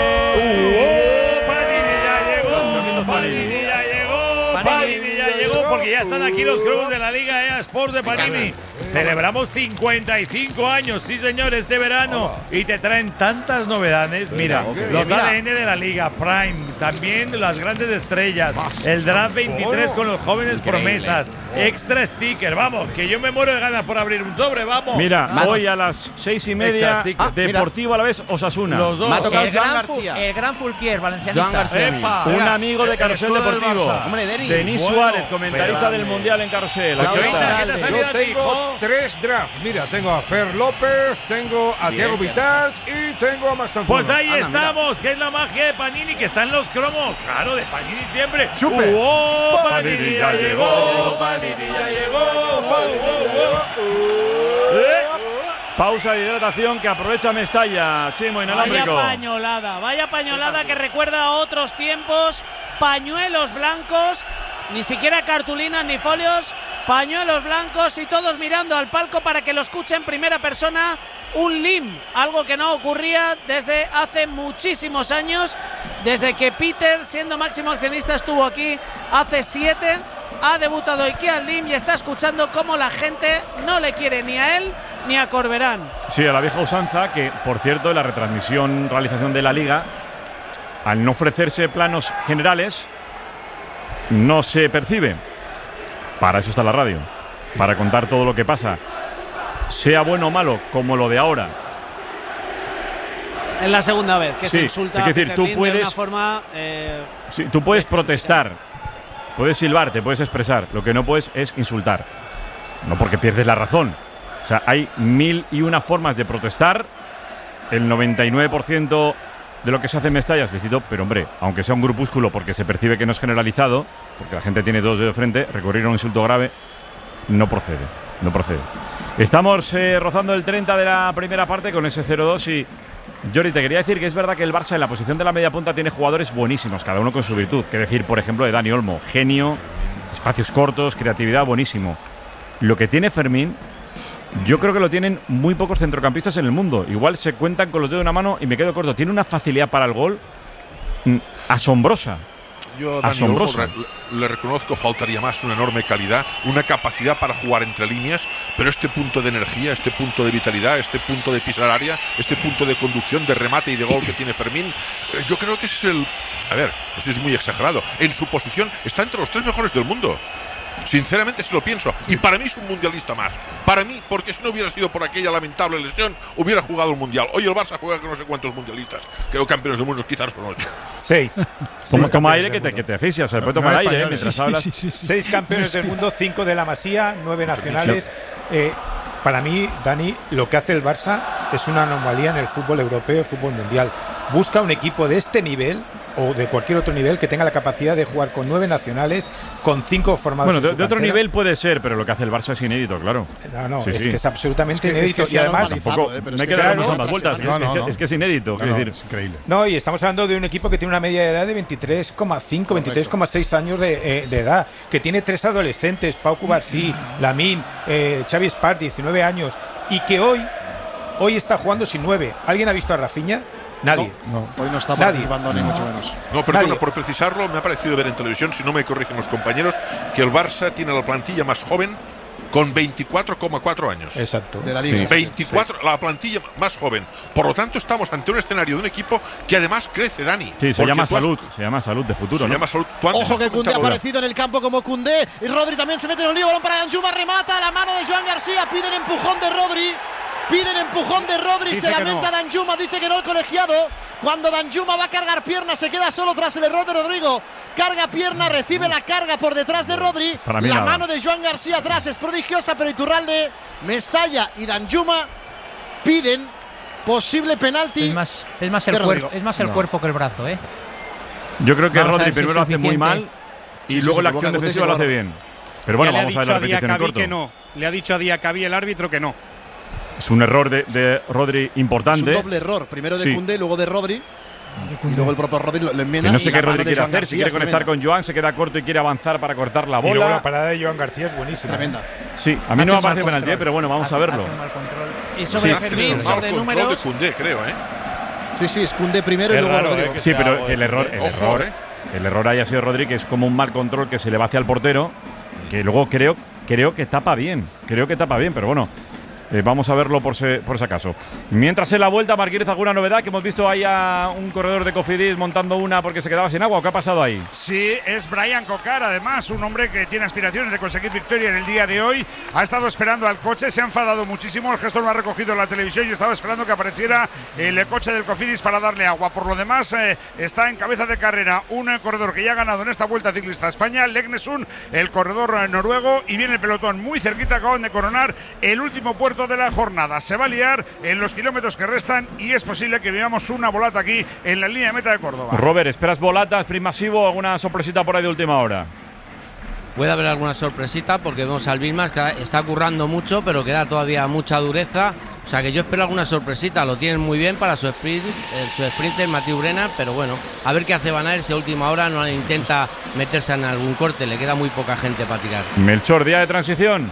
de. Panini ya llegó, Panini ya llegó, Panini ya llegó, porque ya están aquí los cromos de la Liga E A Sports de Panini. Celebramos cincuenta y cinco años, sí señor, este verano. Y te traen tantas novedades. Mira, los A D N de la Liga, Prime, también las grandes estrellas, el Draft veintitrés con los jóvenes promesas, extra sticker. Vamos, que yo me muero de ganas por abrir un sobre, vamos. Mira, Mato. hoy a las seis y media, Extra sticker. Deportivo a la vez Osasuna. Los dos. Me ha tocado El Joan gran, fu- García. el gran Fulquier, valencianista. Joan García. Epa. Un Venga, amigo de el Carrusel escudo del Deportivo. Barça. Hombre, Denis. Denis Bueno, Suárez, comentarista grande. del Mundial en Carrusel. Claro, Aquí está. Chavita, ¿qué te Yo salió a ti, tengo hijo? tres drafts. Mira, tengo a Fer López, tengo a Diego Vitart y tengo a Max Antunes. Pues ahí Anda, mira. estamos, que es la magia de Panini, que están los cromos. Claro, de Panini siempre. Chupe. ¡Oh, Panini ya llegó! ¡Panini ya llegó! ¡Oh, oh, oh! ¿Eh? Pausa de hidratación que aprovecha Mestalla. Chimo Vaya inalámbrico. pañolada, vaya pañolada que recuerda a otros tiempos. Pañuelos blancos, ni siquiera cartulinas ni folios. Pañuelos blancos y todos mirando al palco para que lo escuche en primera persona. Un lim, algo que no ocurría desde hace muchísimos años, desde que Peter, siendo máximo accionista, estuvo aquí hace siete. Ha debutado Iker Lim y está escuchando cómo la gente no le quiere ni a él ni a Corberán. Sí, a la vieja usanza, que por cierto, en la retransmisión, realización de la Liga, al no ofrecerse planos generales, no se percibe. Para eso está la radio, para contar todo lo que pasa, sea bueno o malo, como lo de ahora. Es la segunda vez que Sí, se insulta es a decir, Peter tú Lim de puedes- una forma. eh, Sí, tú puedes protestar, puedes silbar, te puedes expresar, lo que no puedes es insultar. No porque pierdes la razón. O sea, hay mil y una formas de protestar. El noventa y nueve por ciento de lo que se hace en Mestalla es lícito, pero hombre, aunque sea un grupúsculo porque se percibe que no es generalizado, porque la gente tiene dos dedos de frente, recurrir a un insulto grave no procede, no procede. Estamos eh, rozando el treinta de la primera parte con ese cero dos y Jordi, te quería decir que es verdad que el Barça en la posición de la media punta tiene jugadores buenísimos, cada uno con su virtud. Que decir, por ejemplo, de Dani Olmo, genio, espacios cortos, creatividad, buenísimo. Lo que tiene Fermín, yo creo que lo tienen muy pocos centrocampistas en el mundo. Igual se cuentan con los dedos de una mano y me quedo corto. Tiene una facilidad para el gol mm, asombrosa. Yo a Dani Asombroso. Olmo re- le reconozco, faltaría más, una enorme calidad, una capacidad para jugar entre líneas, pero este punto de energía, este punto de vitalidad, este punto de pisar área, este punto de conducción, de remate y de gol que tiene Fermín, eh, yo creo que es el... A ver, esto es muy exagerado. En su posición está entre los tres mejores del mundo. Sinceramente se lo pienso. Y para mí es un mundialista más. Para mí, porque si no hubiera sido por aquella lamentable lesión, hubiera jugado el mundial. Hoy el Barça juega con no sé cuántos mundialistas. Creo que campeones del mundo quizás son ocho. Seis. Como Seis toma campeones aire del que te, mundo. que te asfixias. Se le puede tomar No, aire eh, españoles. mientras Sí, hablas. sí, sí, sí. Seis campeones del mundo, cinco de la Masía, nueve nacionales. Eh, para mí, Dani, lo que hace el Barça es una anomalía en el fútbol europeo, el fútbol mundial. Busca un equipo de este nivel o de cualquier otro nivel que tenga la capacidad de jugar con nueve nacionales, con cinco formados. Bueno, de, en su de otro cantera. nivel puede ser, pero lo que hace el Barça es inédito, claro. No, no, sí, es sí. que es absolutamente es que, inédito. es que y además, tampoco, eh, no hay que darle muchas más vueltas. No, no, es, que, no. es que es inédito. No, quiero no, decir. es increíble. No, y estamos hablando de un equipo que tiene una media de edad de veintitrés coma cinco, veintitrés coma seis años de, eh, de edad, que tiene tres adolescentes, Pau Cubarsí, Lamine, eh, Xavi Espart, diecinueve años, y que hoy, hoy está jugando sin nueve. ¿Alguien ha visto a Rafinha? Nadie. No, no. Hoy no está Nadie. participando ni mucho menos. No, perdona, Nadie. por precisarlo, me ha parecido ver en televisión, si no me corrigen los compañeros, que el Barça tiene la plantilla más joven con veinticuatro coma cuatro años. Exacto. De la liga. Sí. veinticuatro, sí. La plantilla más joven. Por lo tanto, estamos ante un escenario de un equipo que además crece, Dani. Sí, se Porque llama tú has- Salud. Se llama Salud de futuro, Se ¿no? llama Salud. Tú antes Ojo has que Koundé ha comentado- aparecido en el campo como Koundé. Y Rodri también se mete en un lío. Balón para Danjuma, remata. La mano de Joan García. Piden empujón de Rodri. Piden empujón de Rodri. Dice Se que lamenta no. Danjuma. Dice que no el colegiado. Cuando Danjuma va a cargar piernas, se queda solo tras el error de Rodrigo. Carga pierna, recibe la carga por detrás de Rodri. Para mí La nada. mano de Joan García atrás es prodigiosa, pero Iturralde, Mestalla y Danjuma piden posible penalti. Es más, es más el, de Rodrigo. cuerpo, es más el No. cuerpo que el brazo, ¿eh? Yo creo que Vamos a Rodri ver si primero es lo hace muy suficiente. mal y Sí, sí, luego se la equivoca acción Koundé, defensiva se lo hace equivoca. bien. Pero bueno, Ya vamos le a ha ver la dicho a repetición en Diacabí corto. que no. Le ha dicho a Diacabí el árbitro que no. Es un error de, de Rodri Es importante. un doble error. Primero de Sí. Koundé, luego de Rodri. Y luego el propio Rodri lo, lo enmienda. Que no y sé la qué mano Rodri de quiere Joan hacer, si García quiere es conectar tremenda. con Joan, se queda corto y quiere avanzar para cortar la Y luego la bola. parada de Joan García es buenísima. Tremenda. Sí, a mí Hace no me un parece mal penalti, control. eh, pero bueno, vamos Hace- a verlo. hace un mal control. Y sobre Sí. Fermín, Mal sobre control números. de Koundé, creo, ¿eh? Sí, sí, es Koundé primero y Es luego raro, Rodrigo. eh, que Sí, sea pero algo que el de error, Koundé. el Ojo, error, eh. el error haya sido Rodri, que es como un mal control que se le va hacia el portero, que luego creo, creo que tapa bien, creo que tapa bien, pero bueno. Eh, vamos a verlo por, se, por si acaso. Mientras en la vuelta, Marquínez, ¿alguna novedad? Que hemos visto ahí a un corredor de Cofidis montando una porque se quedaba sin agua. ¿O qué ha pasado ahí? Sí, es Brian Cocar, además, un hombre que tiene aspiraciones de conseguir victoria en el día de hoy. Ha estado esperando al coche, se ha enfadado muchísimo. El gestor lo ha recogido en la televisión y estaba esperando que apareciera el coche del Cofidis para darle agua. Por lo demás, eh, está en cabeza de carrera un eh, corredor que ya ha ganado en esta Vuelta Ciclista a España, Legnesun, el corredor eh, noruego, y viene el pelotón muy cerquita. Acaban de coronar el último puerto de la jornada. Se va a liar en los kilómetros que restan y es posible que veamos una volata aquí en la línea de meta de Córdoba. Robert, ¿esperas volatas, sprint masivo, alguna sorpresita por ahí de última hora? Puede haber alguna sorpresita porque vemos al Vilmas que está currando mucho, pero queda todavía mucha dureza. O sea que yo espero alguna sorpresita. Lo tienen muy bien para su sprint, eh, su sprinter Mathieu Brena, pero bueno, a ver qué hace Van Aert si a última hora no intenta meterse en algún corte. Le queda muy poca gente para tirar. Melchor, día de transición.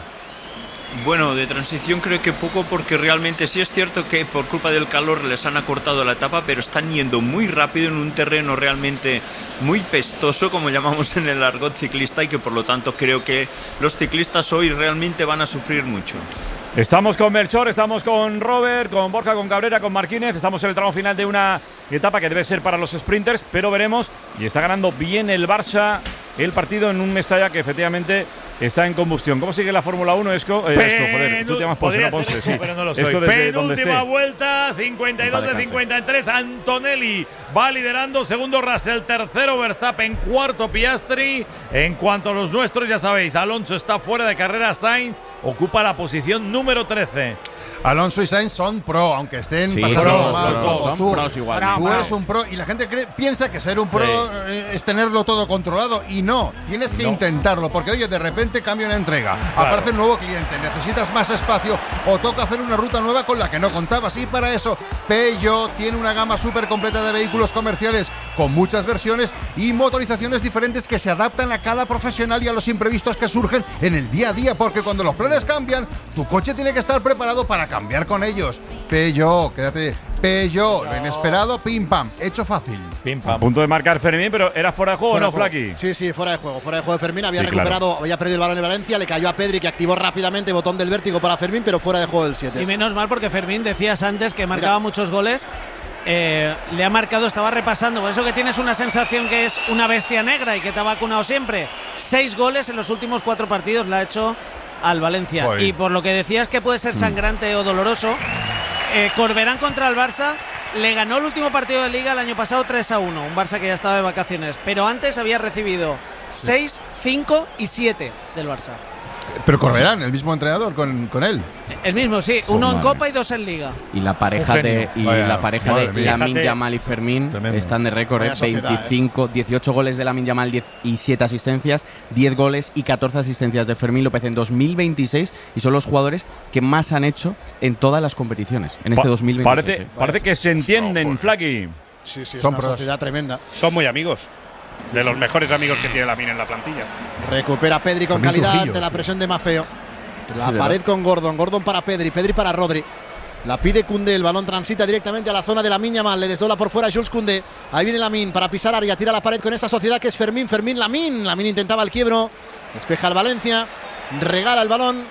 Bueno, de transición creo que poco, porque realmente sí es cierto que por culpa del calor les han acortado la etapa, pero están yendo muy rápido en un terreno realmente muy pestoso, como llamamos en el argot ciclista, y que por lo tanto creo que los ciclistas hoy realmente van a sufrir mucho. Estamos con Melchor, estamos con Robert, con Borja, con Cabrera, con Marquínez. Estamos en el tramo final de una etapa que debe ser para los sprinters, pero veremos. Y está ganando bien el Barça el partido en un Mestalla que efectivamente está en combustión. ¿Cómo sigue la Fórmula uno, Esco? Eh, Esco, joder, tú te llamas Ponce, no Ponce, sí. Pero no lo soy. Esco desde donde esté. Penúltima vuelta, cincuenta y dos de cincuenta y tres. Antonelli va liderando. Segundo Russell, tercero Verstappen, cuarto Piastri. En cuanto a los nuestros, ya sabéis, Alonso está fuera de carrera. Sainz ocupa la posición número trece. Alonso y Sainz son pro, aunque estén Sí, pasando pros, mal. pros, Tú, son tú, pros igual. tú Bravo. eres un pro y la gente cree, piensa que ser un pro Sí. eh, es tenerlo todo controlado y no, tienes que No. intentarlo porque oye, de repente cambia una entrega, Claro. aparece un nuevo cliente, necesitas más espacio o toca hacer una ruta nueva con la que no contabas y para eso Peugeot tiene una gama súper completa de vehículos comerciales con muchas versiones y motorizaciones diferentes que se adaptan a cada profesional y a los imprevistos que surgen en el día a día, porque cuando los planes cambian, tu coche tiene que estar preparado para cambiar con ellos. Peugeot, quédate. Peugeot, lo inesperado, pim pam, hecho fácil. Pim A punto de marcar Fermín, pero ¿era fuera de juego Fuera o no, de juego. Flaki? Sí, sí, fuera de juego. Fuera de juego de Fermín. Había Sí, recuperado, claro. había perdido el balón en Valencia, le cayó a Pedri, que activó rápidamente botón del vértigo para Fermín, pero fuera de juego del siete. Y menos mal porque Fermín, decías antes que marcaba Mira. muchos goles. Eh, le ha marcado, estaba repasando. Por eso que tienes una sensación que es una bestia negra y que te ha vacunado siempre. Seis goles en los últimos cuatro partidos le ha hecho al Valencia. Joder. Y por lo que decías que puede ser sangrante o doloroso, eh, Corberán contra el Barça le ganó el último partido de Liga el año pasado tres a uno. Un Barça que ya estaba de vacaciones. Pero antes había recibido seis, cinco y siete del Barça. Pero correrán, el mismo entrenador con, con él. El mismo, sí. Uno en Copa y dos en Liga. Y la pareja de y Vaya, la pareja de mía. Lamine Yamal y Fermín Tremendo. están de récord, Vaya ¿eh? sociedad, veinticinco, dieciocho goles de Lamine Yamal diez y siete asistencias, diez goles y catorce asistencias de Fermín López en dos mil veintiséis y son los jugadores que más han hecho en todas las competiciones en este Pa dos mil veintiséis. Parece, ¿eh? parece que se entienden, Flaky. Sí, sí, es Son una pros. sociedad tremenda. Son muy amigos. De los mejores amigos que tiene Lamine en la plantilla. Recupera Pedri con También calidad Trujillo, ante la sí. presión de Maffeo. La Sí, pared ¿verdad? con Gordon, Gordon para Pedri, Pedri para Rodri. La pide Koundé, el balón transita directamente a la zona de Lamine Yamal, le desdobla por fuera Jules Koundé. Ahí viene Lamine para pisar área, tira la pared con esa sociedad que es Fermín, Fermín, Lamine. Lamine intentaba el quiebro, despeja el Valencia, regala el balón,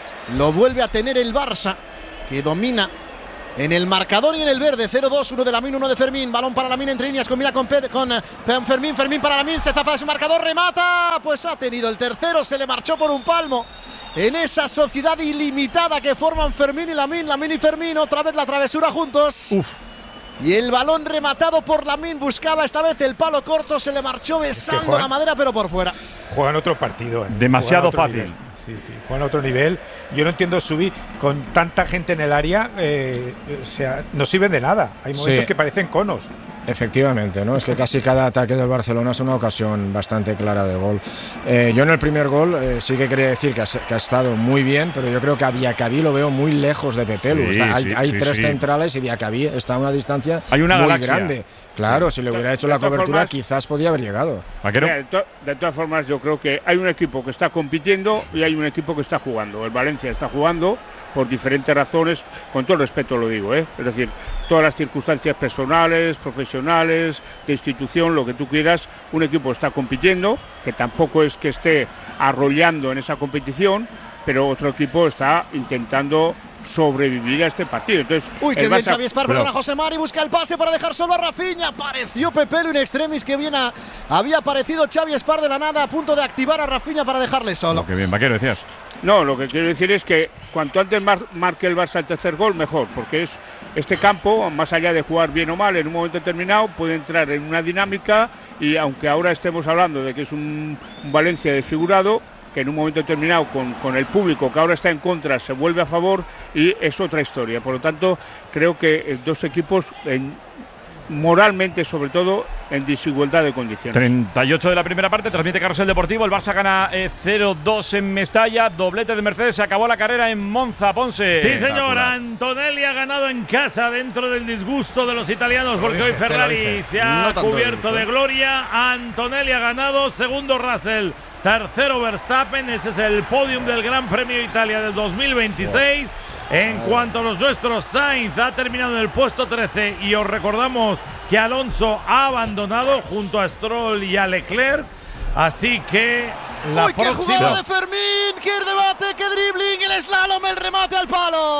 lo vuelve a tener el Barça, que domina en el marcador y en el verde. Cero dos, uno de Lamine, uno de Fermín. Balón para Lamine entre líneas, combina con, Ped con eh, Fermín, Fermín para Lamine, se zafa de su marcador, remata, pues ha tenido el tercero, se le marchó por un palmo. En esa sociedad ilimitada que forman Fermín y Lamine, Lamine y Fermín, otra vez la travesura juntos. Uf. Y el balón rematado por Lamine, buscaba esta vez el palo corto, se le marchó besando juegan- la madera, pero por fuera. Juegan otro partido. ¿eh? Demasiado Juegan a otro fácil. nivel. Sí, sí, juegan a otro nivel. Yo no entiendo subir con tanta gente en el área, eh, o sea, no sirven de nada. Hay momentos Sí. que parecen conos. Efectivamente, ¿no? Es que casi cada ataque del Barcelona es una ocasión bastante clara de gol. Eh, yo en el primer gol eh, sí que quería decir que ha, que ha estado muy bien, pero yo creo que a Diacabí lo veo muy lejos de Pepelu. Sí, Está- hay sí, hay sí, tres sí. centrales y Diacabí está a una distancia Hay una muy galaxia. grande. Claro, si le hubiera hecho de la todas cobertura formas- quizás podía haber llegado. Vaquero. Mira, de, to- de todas formas, yo creo que hay un equipo que está compitiendo y hay un equipo que está jugando. El Valencia está jugando por diferentes razones, con todo el respeto lo digo, ¿eh? Es decir, todas las circunstancias personales, profesionales, de institución, lo que tú quieras, un equipo está compitiendo, que tampoco es que esté arrollando en esa competición, pero otro equipo está intentando sobrevivir a este partido. Entonces, Uy, el que bien Barça- Xavi Espar, perdona José Mari, busca el pase para dejar solo a Rafinha. Apareció Pepelu in extremis, que bien ha- había aparecido Xavi Espar de la nada, a punto de activar a Rafinha para dejarle solo. Qué bien, Vaquero, decías. No, lo que quiero decir es que cuanto antes mar- marque el Barça el tercer gol, mejor, porque es este campo, más allá de jugar bien o mal, en un momento determinado puede entrar en una dinámica y aunque ahora estemos hablando de que es un, un Valencia desfigurado, que en un momento determinado con, con el público que ahora está en contra se vuelve a favor y es otra historia. Por lo tanto, creo que eh, dos equipos en, moralmente, sobre todo, en desigualdad de condiciones. treinta y ocho de la primera parte, transmite Carrusel Deportivo. El Barça gana eh, cero dos en Mestalla. Doblete de Mercedes. Se acabó la carrera en Monza, Ponce. Sí, señor. Antonelli ha ganado en casa dentro del disgusto de los italianos porque Lo hoy dije, te lo Ferrari dije. se ha No tanto cubierto disgusto, de ¿eh? gloria. Antonelli ha ganado. Segundo Russell. Tercero Verstappen. Ese es el podium del Gran Premio de Italia del dos mil veintiséis. En cuanto a los nuestros, Sainz ha terminado en el puesto trece y os recordamos que Alonso ha abandonado junto a Stroll y a Leclerc. Así que la ¡Uy, qué próxima… jugada de Fermín! ¡Qué debate, qué dribbling! El slalom, el remate al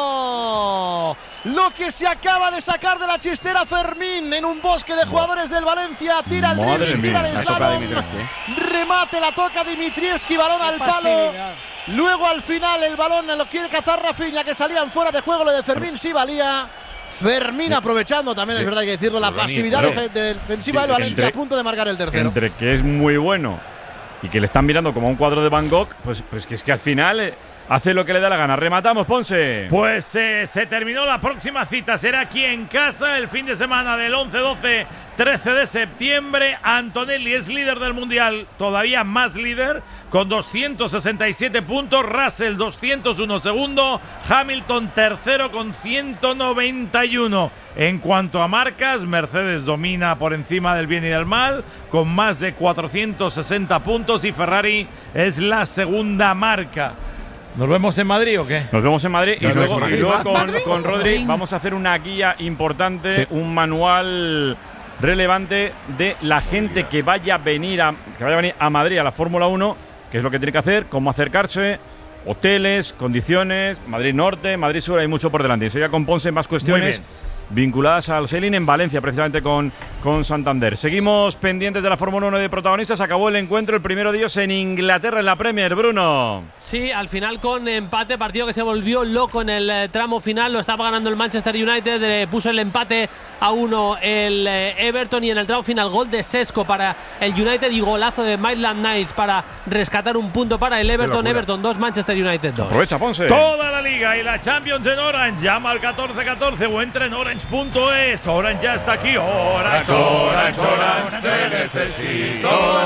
palo. Lo que se acaba de sacar de la chistera Fermín en un bosque de jugadores del Valencia. Tira el Madre dribbling, tira mía, el la toca slalom. Dimitrievski, ¿eh? Remate, la toca Dimitrievski, balón al palo. pasividad. Luego al final el balón lo quiere cazar Rafinha, que salían fuera de juego. Lo de Fermín sí valía. Fermín aprovechando también, es verdad hay que decirlo, la pasividad bueno. defe- defensiva del Valencia, a punto de marcar el tercero. Entre que es muy bueno y que le están mirando como a un cuadro de Van Gogh, pues, pues que es que al final eh, hace lo que le da la gana. Rematamos, Ponce. Pues eh, se terminó la próxima cita. Será aquí en casa el fin de semana del once, doce, trece de septiembre. Antonelli es líder del Mundial, todavía más líder, con doscientos sesenta y siete puntos. Russell doscientos uno segundo. Hamilton tercero con ciento noventa y uno. En cuanto a marcas, Mercedes domina por encima del bien y del mal, con más de cuatrocientos sesenta puntos, y Ferrari es la segunda marca. ¿Nos vemos en Madrid o qué? Nos vemos en Madrid y Nos luego, vemos y en luego Madrid. con, ¿Madrid? con Rodri Madrid. vamos a hacer una guía importante, Sí. un manual relevante de la gente que vaya a venir a que vaya a venir a Madrid a la Fórmula uno, qué es lo que tiene que hacer, cómo acercarse, hoteles, condiciones, Madrid Norte, Madrid Sur, hay mucho por delante. Enseguida con Ponce más cuestiones vinculadas al sailing en Valencia, precisamente con, con Santander. Seguimos pendientes de la Fórmula uno de protagonistas. Acabó el encuentro, el primero de ellos en Inglaterra, en la Premier, Bruno. Sí, al final con empate, partido que se volvió loco en el eh, tramo final. Lo estaba ganando el Manchester United, eh, puso el empate a uno el eh, Everton, y en el tramo final gol de Sesco para el United y golazo de Maitland Niles para rescatar un punto para el Everton. Everton dos, Manchester United dos. Aprovecha, Ponce. Toda la liga y la Champions en Orange. Llama al catorce catorce o entra en orange punto es. Orange ya está aquí. Orange, Orange, Orange, te necesito.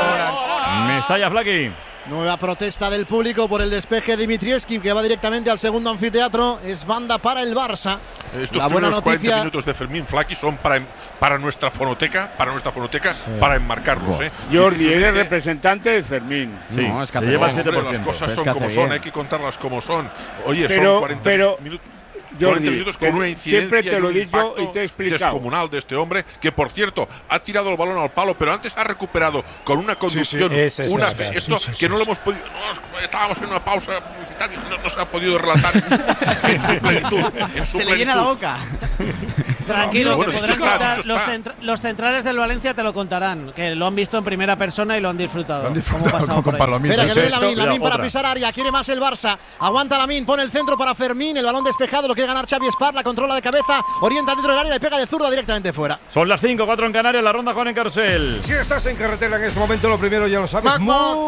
Mestalla, Flaki. Nueva protesta del público por el despeje de Dimitrievski, que va directamente al segundo anfiteatro. Es banda para el Barça. Estos la buena primeros noticia, cuarenta minutos de Fermín Flaki son para, para nuestra fonoteca, para nuestra fonoteca, sí. para enmarcarlos. ¿eh? Jordi, eres representante de Fermín. Sí, no, es que se lleva el siete por ciento. Las cosas son como son, hay que contarlas como son. Oye, pero, son cuarenta pero, minutos. Jordi, minutos con una incidencia siempre te lo he y un dicho y te he explicado. Descomunal de este hombre, que por cierto ha tirado el balón al palo, pero antes ha recuperado con una conducción, sí, sí. Es, una es, es, esto sí, sí, que sí. no lo hemos podido. No, estábamos en una pausa publicitaria, no, no se ha podido relatar en su plenitud. En su se plenitud. le llena la boca. Tranquilo, bueno, que podrán contar, los, centra los centrales del Valencia te lo contarán, que lo han visto en primera persona y lo han disfrutado. Lo han disfrutado como con Palomino. Espera, que viene Lamine, Lamine para pisar área, quiere más el Barça. Aguanta Lamine, pone el centro para Fermín, el balón despejado, lo quiere ganar Xavi Espar, la controla de cabeza, orienta dentro del área y pega de zurda directamente fuera. Son las cinco, cuatro en Canarias, la ronda Juan en Carcel. Si estás en carretera en este momento, lo primero ya lo sabes,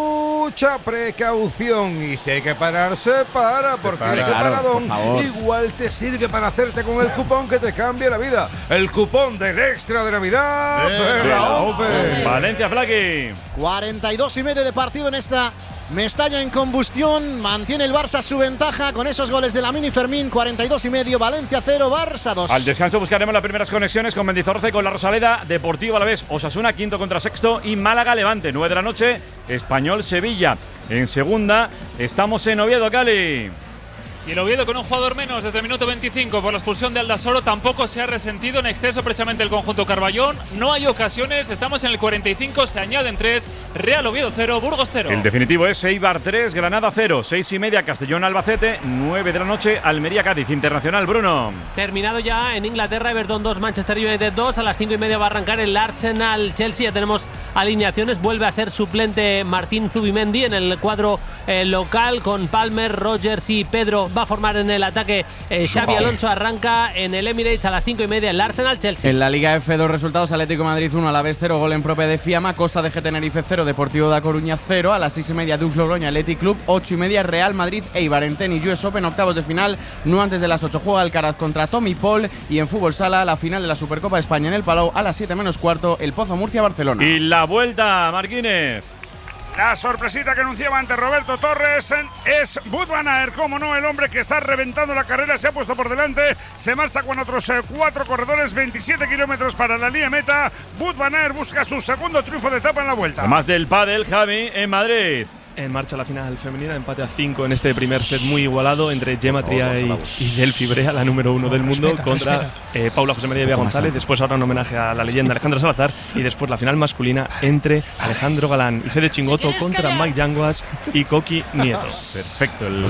mucha precaución, y si hay que pararse, para, porque para, ese paradón por igual te sirve para hacerte con el cupón que te cambia la vida. El cupón del extra de Navidad de, de la OPE. Valencia, Flaki. cuarenta y dos y medio de partido en esta Mestalla en combustión. Mantiene el Barça su ventaja con esos goles de Lamine y Fermín. cuarenta y dos y medio, Valencia cero, Barça dos. Al descanso buscaremos las primeras conexiones con Mendizorroza y con la Rosaleda. Deportivo a la vez, Osasuna quinto contra sexto y Málaga Levante. nueve de la noche, Español Sevilla. En segunda estamos en Oviedo, Cali. Y el Oviedo con un jugador menos desde el minuto veinticinco por la expulsión de Aldasoro. Tampoco se ha resentido en exceso precisamente el conjunto Carballón. No hay ocasiones, estamos en el cuarenta y cinco, se añaden tres. Real Oviedo cero, Burgos cero. El definitivo es Eibar tres, Granada cero. seis y media, Castellón Albacete. nueve de la noche, Almería Cádiz. Internacional, Bruno. Terminado ya en Inglaterra, Everton dos, Manchester United dos. A las cinco y media va a arrancar el Arsenal Chelsea. Ya tenemos alineaciones. Vuelve a ser suplente Martín Zubimendi en el cuadro eh, local, con Palmer, Rogers y Pedro. Va a formar en el ataque eh, Xavi Alonso. Arranca en el Emirates a las cinco y media el Arsenal Chelsea. En la Liga F, dos resultados: Atlético de Madrid uno, Alavés cero, gol en propia de Fiamma. Costa de G Tenerife cero, Deportivo da Coruña cero. A las seis y media Dux Logroña Athletic Club. ocho y media Real Madrid Eibar. En tenis U S Open, octavos de final. No antes de las ocho juega Alcaraz contra Tommy Paul. Y en fútbol sala, la final de la Supercopa de España en el Palau a las siete menos cuarto, el Pozo Murcia Barcelona. Y la vuelta, Marquínez. La sorpresita que anunciaba ante Roberto Torres es Wout van Aert, como no, el hombre que está reventando la carrera, se ha puesto por delante, se marcha con otros eh, cuatro corredores, veintisiete kilómetros para la línea meta. Wout van Aert busca su segundo triunfo de etapa en la vuelta. Además del pádel, Javi, en Madrid. En marcha la final femenina, empate a cinco en este primer set muy igualado entre Gemma Tria y, y Delphi Brea, la número uno del mundo, respeta, contra respeta. Eh, Paula José María Villa González. Después ahora un homenaje a la leyenda Alejandro Salazar, y después la final masculina entre Alejandro Galán y Fede Chingoto contra Mike Yanguas y Coqui Nieto. Perfecto. El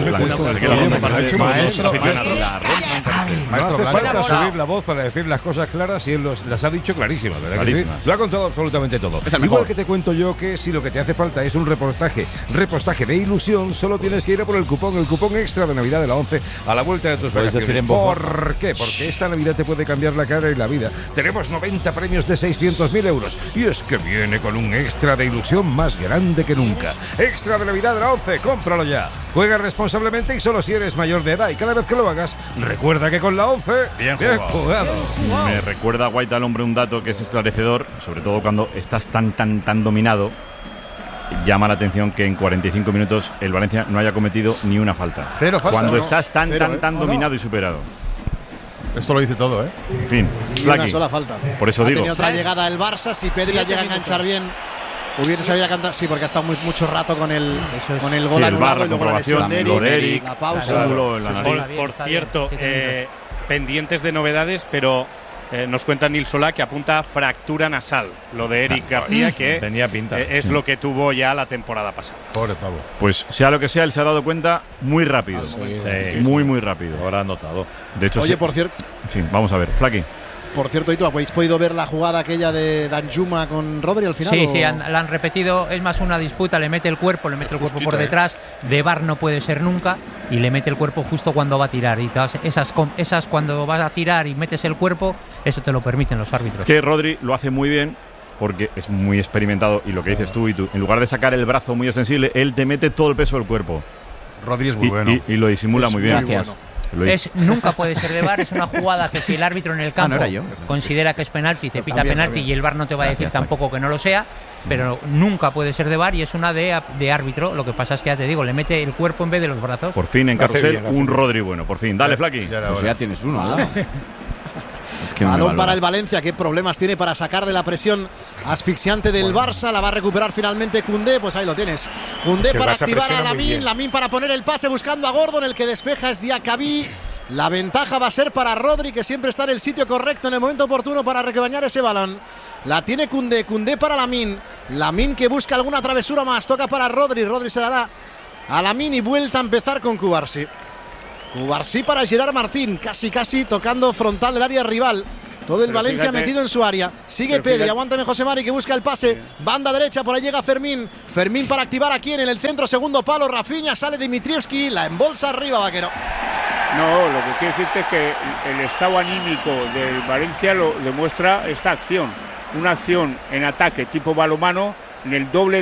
maestro, no hace falta subir la voz para decir las cosas claras, y él los, las ha dicho clarísimas, ¿verdad que sí? Lo ha contado absolutamente todo. Igual que te cuento yo que si lo que te hace falta es un reportaje repostaje de ilusión, solo tienes que ir a por el cupón, el cupón extra de Navidad de la ONCE a la vuelta de tus vacaciones. ¿Por qué? Porque esta Navidad te puede cambiar la cara y la vida. Tenemos noventa premios de seiscientos mil euros, y es que viene con un extra de ilusión más grande que nunca. Extra de Navidad de la ONCE, cómpralo ya. Juega responsablemente y solo si eres mayor de edad, y cada vez que lo hagas, recuerda que con la ONCE, bien, bien jugado. jugado. Me recuerda a Guaita al hombre un dato que es esclarecedor, sobre todo cuando estás tan, tan, tan dominado. Llama la atención que en cuarenta y cinco minutos el Valencia no haya cometido ni una falta. Cero falta. Cuando no, estás tan, cero, tan, ¿eh? tan ¿O dominado no? y superado. Esto lo dice todo, ¿eh? En fin, Ni Flaki. una sola falta. Por eso ha digo. Tenido otra llegada el Barça. Si Pedri la llega a enganchar bien, hubiera sabido cantar. Sí, porque ha estado muy, mucho rato con el, con el gol Sí, el anulado, bar, la y luego la comprobación, lesión de lo de Eric, Eric, la pausa. claro, la Por, nariz. por cierto, eh, pendientes de novedades, pero eh, nos cuenta Nil Solá que apunta a fractura nasal. Lo de Eric García, que tenía pinta. Eh, es Sí. lo que tuvo ya la temporada pasada. Pobre pavo. Pues sea lo que sea, él se ha dado cuenta muy rápido. Ah, sí, Sí, sí. muy, muy rápido. Ahora han notado. De hecho, Oye, sí. por cierto. En fin, vamos a ver. Flaki. Por cierto, ¿y tú habéis podido ver la jugada aquella de Danjuma con Rodri al final? Sí, o? sí, han, la han repetido. Es más una disputa, le mete el cuerpo, le mete el cuerpo por detrás. De V A R no puede ser nunca. Y le mete el cuerpo justo cuando va a tirar. Y todas esas, esas cuando vas a tirar y metes el cuerpo, eso te lo permiten los árbitros. Es que Rodri lo hace muy bien porque es muy experimentado. Y lo que dices tú y tú, en lugar de sacar el brazo muy sensible, él te mete todo el peso del cuerpo. Rodri es muy y, bueno. Y, y lo disimula es muy bien. Gracias. Bueno. Es, nunca puede ser de V A R, es una jugada que si el árbitro en el campo ah, no considera que es penalti, te pita también, penalti también. y el V A R no te va a decir Gracias, tampoco que no lo sea, pero nunca puede ser de V A R y es una de, de árbitro. Lo que pasa es que ya te digo, le mete el cuerpo en vez de los brazos. Por fin en carrusel un Rodri bueno, por fin. Dale, Flaki. Pues ya tienes uno, ¿no? Es que balón para el Valencia, qué problemas tiene para sacar de la presión asfixiante del bueno. Barça. La va a recuperar finalmente Koundé, pues ahí lo tienes. Koundé es que para activar a Lamine, Lamine para poner el pase buscando a Gordon, el que despeja es Diacabí. La ventaja va a ser para Rodri, que siempre está en el sitio correcto en el momento oportuno para rebañar ese balón. La tiene Koundé, Koundé para Lamine. Lamine que busca alguna travesura más, toca para Rodri, Rodri se la da a Lamine y vuelta a empezar con Cubarsí. Cubarsí para Gerard Martín, casi casi tocando frontal del área rival. Todo el pero Valencia fíjate, metido en su área. Sigue Pedri, aguántame José Mari que busca el pase. Sí. Banda derecha, por ahí llega Fermín. Fermín para activar a quién en el centro, segundo palo. Rafinha, sale Dimitrievski, la embolsa arriba, Vaquero. No, lo que quiero decirte es que el estado anímico del Valencia lo demuestra esta acción. Una acción en ataque tipo balonmano en el doble